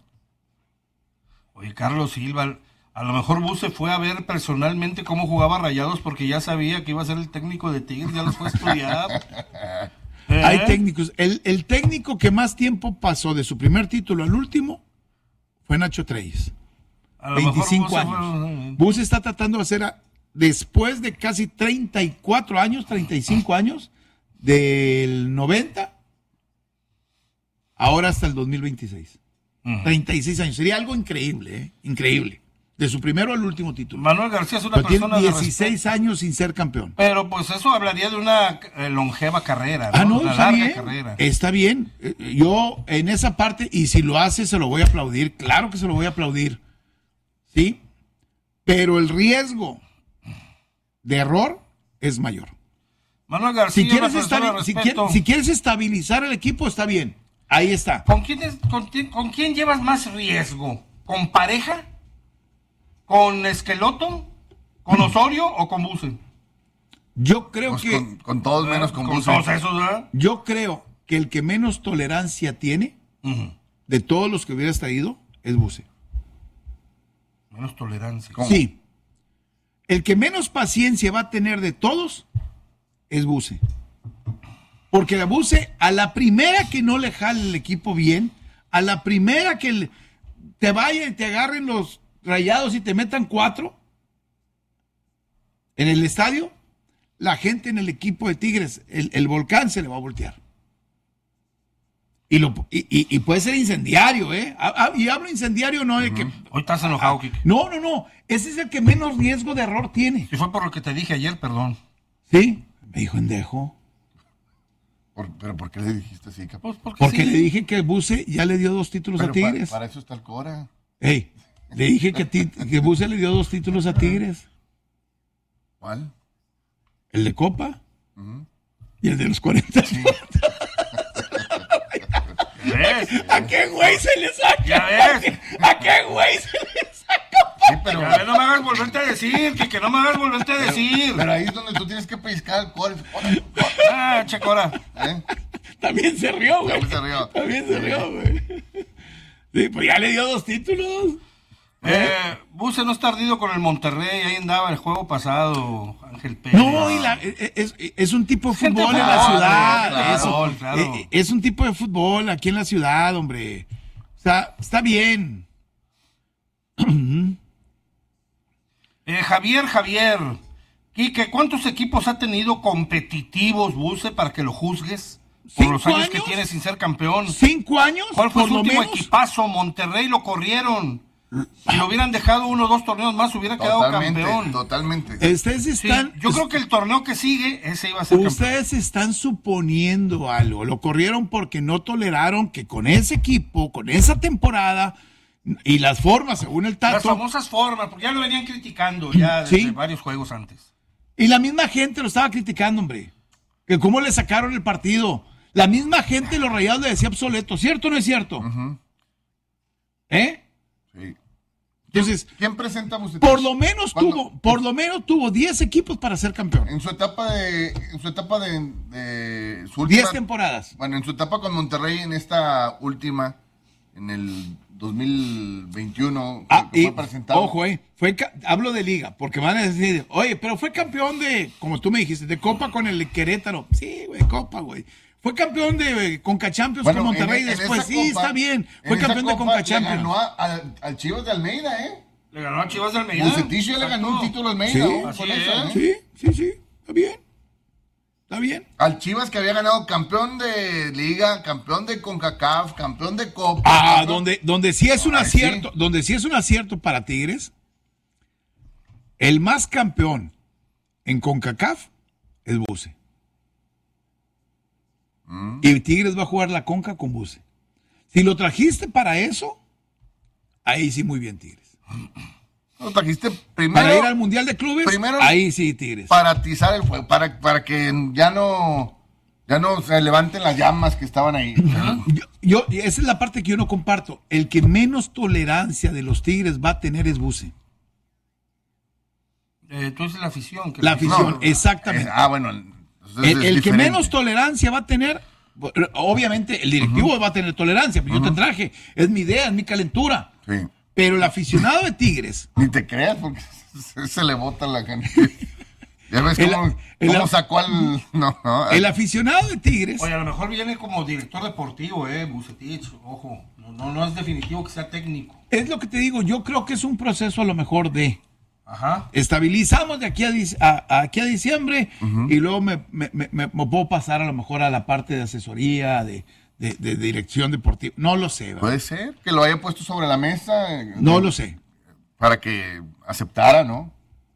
[SPEAKER 2] Oye, Carlos Silva, a lo mejor Buse fue a ver personalmente cómo jugaba Rayados porque ya sabía que iba a ser el técnico de Tigres, ya los fue a estudiar.
[SPEAKER 1] Hay técnicos. El técnico que más tiempo pasó de su primer título al último fue Nacho Treyes. 25 años. Buse está tratando de hacer, después de casi 34 años, 35 años, del 90, ahora hasta el 2026. 36 años. Sería algo increíble, increíble. De su primero al último título.
[SPEAKER 2] Manuel García es una persona
[SPEAKER 1] tiene 16 años sin ser campeón.
[SPEAKER 2] Pero pues eso hablaría de una longeva carrera, ¿no?
[SPEAKER 1] No,
[SPEAKER 2] una
[SPEAKER 1] está
[SPEAKER 2] larga
[SPEAKER 1] bien,
[SPEAKER 2] carrera.
[SPEAKER 1] está bien. Yo en esa parte, y si lo hace, se lo voy a aplaudir. Claro que se lo voy a aplaudir. ¿Sí? Pero el riesgo de error es mayor.
[SPEAKER 2] Manuel García,
[SPEAKER 1] si quieres estabilizar el equipo, está bien. Ahí está.
[SPEAKER 2] ¿Con quién llevas más riesgo? ¿Con Pareja? ¿Con Esqueloto? ¿Con Osorio o con Buse?
[SPEAKER 1] Yo creo que...
[SPEAKER 3] Con todos menos con Buse.
[SPEAKER 2] Todos esos, ¿verdad?
[SPEAKER 1] Yo creo que el que menos tolerancia tiene de todos los que hubieras traído es Buse.
[SPEAKER 2] Menos tolerancia.
[SPEAKER 3] ¿Cómo?
[SPEAKER 1] Sí. El que menos paciencia va a tener de todos es Buse. Porque a Buse, a la primera que no le jale el equipo bien, a la primera que te vayan y te agarren los Rayados y te metan 4 en el estadio, la gente en el equipo de Tigres, el volcán se le va a voltear. Y puede ser incendiario, ¿eh? Y hablo incendiario no de que...
[SPEAKER 2] Hoy estás enojado, Kike.
[SPEAKER 1] No. Ese es el que menos riesgo de error tiene.
[SPEAKER 2] Si fue por lo que te dije ayer, perdón.
[SPEAKER 1] ¿Sí? Me dijo endejo.
[SPEAKER 3] ¿Pero por qué le dijiste así, capaz?
[SPEAKER 1] Porque le dije que Buse ya le dio 2 títulos a Tigres.
[SPEAKER 3] Para eso está el Cora.
[SPEAKER 1] Ey, le dije que Buse le dio 2 títulos a Tigres.
[SPEAKER 3] ¿Cuál?
[SPEAKER 1] El de Copa y el de los 40. Sí. ¿A qué güey se le saca?
[SPEAKER 2] ¿Ya ves?
[SPEAKER 1] ¿A qué güey se le saca?
[SPEAKER 3] Sí, pero...
[SPEAKER 2] A ver, no me hagas volverte a decir, que no me hagas volverte a decir.
[SPEAKER 3] Pero ahí es donde tú tienes que pellizcar el Cora.
[SPEAKER 2] Che Cora.
[SPEAKER 1] También se rió, güey.
[SPEAKER 3] También se rió,
[SPEAKER 1] güey. Sí, pues ya le dio 2 títulos.
[SPEAKER 2] Buse no está ardido con el Monterrey, ahí andaba el juego pasado, Ángel Pérez.
[SPEAKER 1] No, es un tipo de fútbol en la ciudad.
[SPEAKER 2] Claro.
[SPEAKER 1] Es un tipo de fútbol aquí en la ciudad, hombre. O sea, está bien.
[SPEAKER 2] Javier. Quique, ¿cuántos equipos ha tenido competitivos Buse para que lo juzgues? Por los años que tiene sin ser campeón.
[SPEAKER 1] 5 años.
[SPEAKER 2] ¿Cuál fue
[SPEAKER 1] por
[SPEAKER 2] su
[SPEAKER 1] lo
[SPEAKER 2] último
[SPEAKER 1] menos?
[SPEAKER 2] Equipazo? Monterrey lo corrieron. Si lo hubieran dejado 1 o 2 torneos más, hubiera quedado campeón.
[SPEAKER 3] Totalmente.
[SPEAKER 1] Ustedes están...
[SPEAKER 2] yo creo que el torneo que sigue, ese iba a ser
[SPEAKER 1] Ustedes están suponiendo algo. Lo corrieron porque no toleraron que con ese equipo, con esa temporada y las formas, según el Tato...
[SPEAKER 2] Las famosas formas, porque ya lo venían criticando ya desde varios juegos antes.
[SPEAKER 1] Y la misma gente lo estaba criticando, hombre. Que cómo le sacaron el partido. La misma gente de los Rayados le decía obsoleto. ¿Cierto o no es cierto?
[SPEAKER 3] Sí.
[SPEAKER 1] Entonces,
[SPEAKER 3] ¿quién presenta Bucetich?
[SPEAKER 1] Por lo menos tuvo 10 equipos para ser campeón.
[SPEAKER 3] En su etapa de su última,
[SPEAKER 1] 10 temporadas.
[SPEAKER 3] Bueno, en su etapa con Monterrey, en esta última, en el 2021, que fue presentado.
[SPEAKER 1] Ojo, hablo de liga, porque van a decir, oye, pero fue campeón de, como tú me dijiste, de Copa con el Querétaro. Sí, güey, Copa, güey. Fue campeón de Conca Champions
[SPEAKER 3] Bueno,
[SPEAKER 1] con Monterrey
[SPEAKER 3] en
[SPEAKER 1] después.
[SPEAKER 3] esa
[SPEAKER 1] Sí,
[SPEAKER 3] copa,
[SPEAKER 1] está bien.
[SPEAKER 3] en
[SPEAKER 1] Fue
[SPEAKER 3] esa
[SPEAKER 1] campeón de
[SPEAKER 3] copa
[SPEAKER 1] Conca
[SPEAKER 3] le
[SPEAKER 1] Champions.
[SPEAKER 3] ganó al Chivas de Almeida, ¿eh?
[SPEAKER 2] Le ganó a Chivas de Almeida.
[SPEAKER 3] Bucetich ya le ganó un título a Almeida.
[SPEAKER 1] Sí,
[SPEAKER 3] ¿no?
[SPEAKER 2] así
[SPEAKER 3] Con
[SPEAKER 2] es.
[SPEAKER 3] esa, ¿eh?
[SPEAKER 1] Sí. Está bien. Está bien.
[SPEAKER 3] Al Chivas que había ganado campeón de Liga, campeón de CONCACAF, campeón de Copa.
[SPEAKER 1] Ah,
[SPEAKER 3] ¿no?
[SPEAKER 1] donde sí es un
[SPEAKER 3] Ah,
[SPEAKER 1] acierto,
[SPEAKER 3] sí.
[SPEAKER 1] donde sí es un acierto para Tigres. El más campeón en CONCACAF es Buse. Y Tigres va a jugar la Conca con Buse. Si lo trajiste para eso, ahí sí muy bien Tigres.
[SPEAKER 3] Lo trajiste primero.
[SPEAKER 1] Para ir al Mundial de Clubes,
[SPEAKER 3] primero
[SPEAKER 1] ahí sí Tigres.
[SPEAKER 3] Para atizar el fuego, para que ya no se levanten las llamas que estaban ahí.
[SPEAKER 1] Esa es la parte que yo no comparto. El que menos tolerancia de los Tigres va a tener es Buse.
[SPEAKER 2] Entonces la afición.
[SPEAKER 1] La afición, exactamente.
[SPEAKER 3] Bueno.
[SPEAKER 1] El que menos tolerancia va a tener, obviamente el directivo va a tener tolerancia, pero yo te traje, es mi idea, es mi calentura.
[SPEAKER 3] Sí.
[SPEAKER 1] Pero el aficionado de Tigres.
[SPEAKER 3] Ni te creas, porque se le bota la gente. Ya ves cómo sacó al. No.
[SPEAKER 1] El aficionado de Tigres.
[SPEAKER 2] Oye, a lo mejor viene como director deportivo, Bucetich, ojo. No es definitivo que sea técnico.
[SPEAKER 1] Es lo que te digo, yo creo que es un proceso a lo mejor de.
[SPEAKER 2] Ajá.
[SPEAKER 1] Estabilizamos de aquí a diciembre y luego me puedo pasar a lo mejor a la parte de asesoría, de dirección deportiva. No lo sé. ¿verdad?
[SPEAKER 3] Puede ser que lo haya puesto sobre la mesa.
[SPEAKER 1] No lo sé.
[SPEAKER 3] Para que aceptara, ¿no?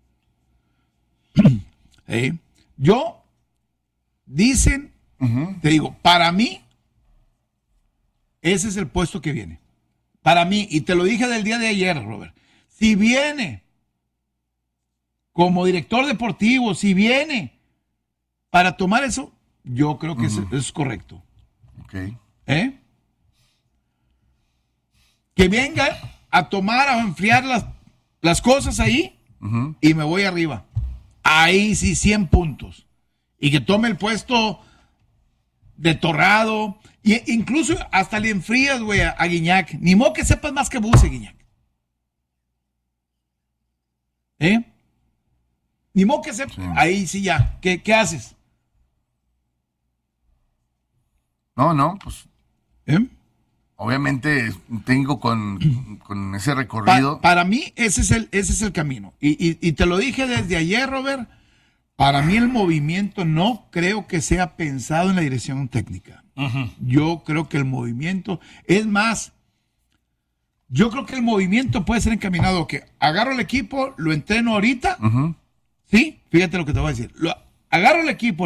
[SPEAKER 1] Yo, dicen, te digo, para mí, ese es el puesto que viene. Para mí, y te lo dije del día de ayer, Robert, si viene como director deportivo, si viene para tomar eso, yo creo que eso es correcto.
[SPEAKER 3] Okay.
[SPEAKER 1] Que venga a tomar, a enfriar las cosas ahí y me voy arriba. Ahí sí, 100 puntos. Y que tome el puesto de Torrado. Y incluso hasta le enfrías, güey, a Guiñac. Ni modo que sepas más que Buse, Guiñac. Ni modo que sepas. Sí. Ahí sí ya. ¿Qué haces?
[SPEAKER 3] No, pues. Obviamente tengo con ese recorrido.
[SPEAKER 1] Para mí, ese es el camino. Y te lo dije desde ayer, Robert. Para mí el movimiento no creo que sea pensado en la dirección técnica. Yo creo que el movimiento, es más, yo creo que el movimiento puede ser encaminado que agarro el equipo, lo entreno ahorita, ¿sí? Fíjate lo que te voy a decir. Agarro el equipo,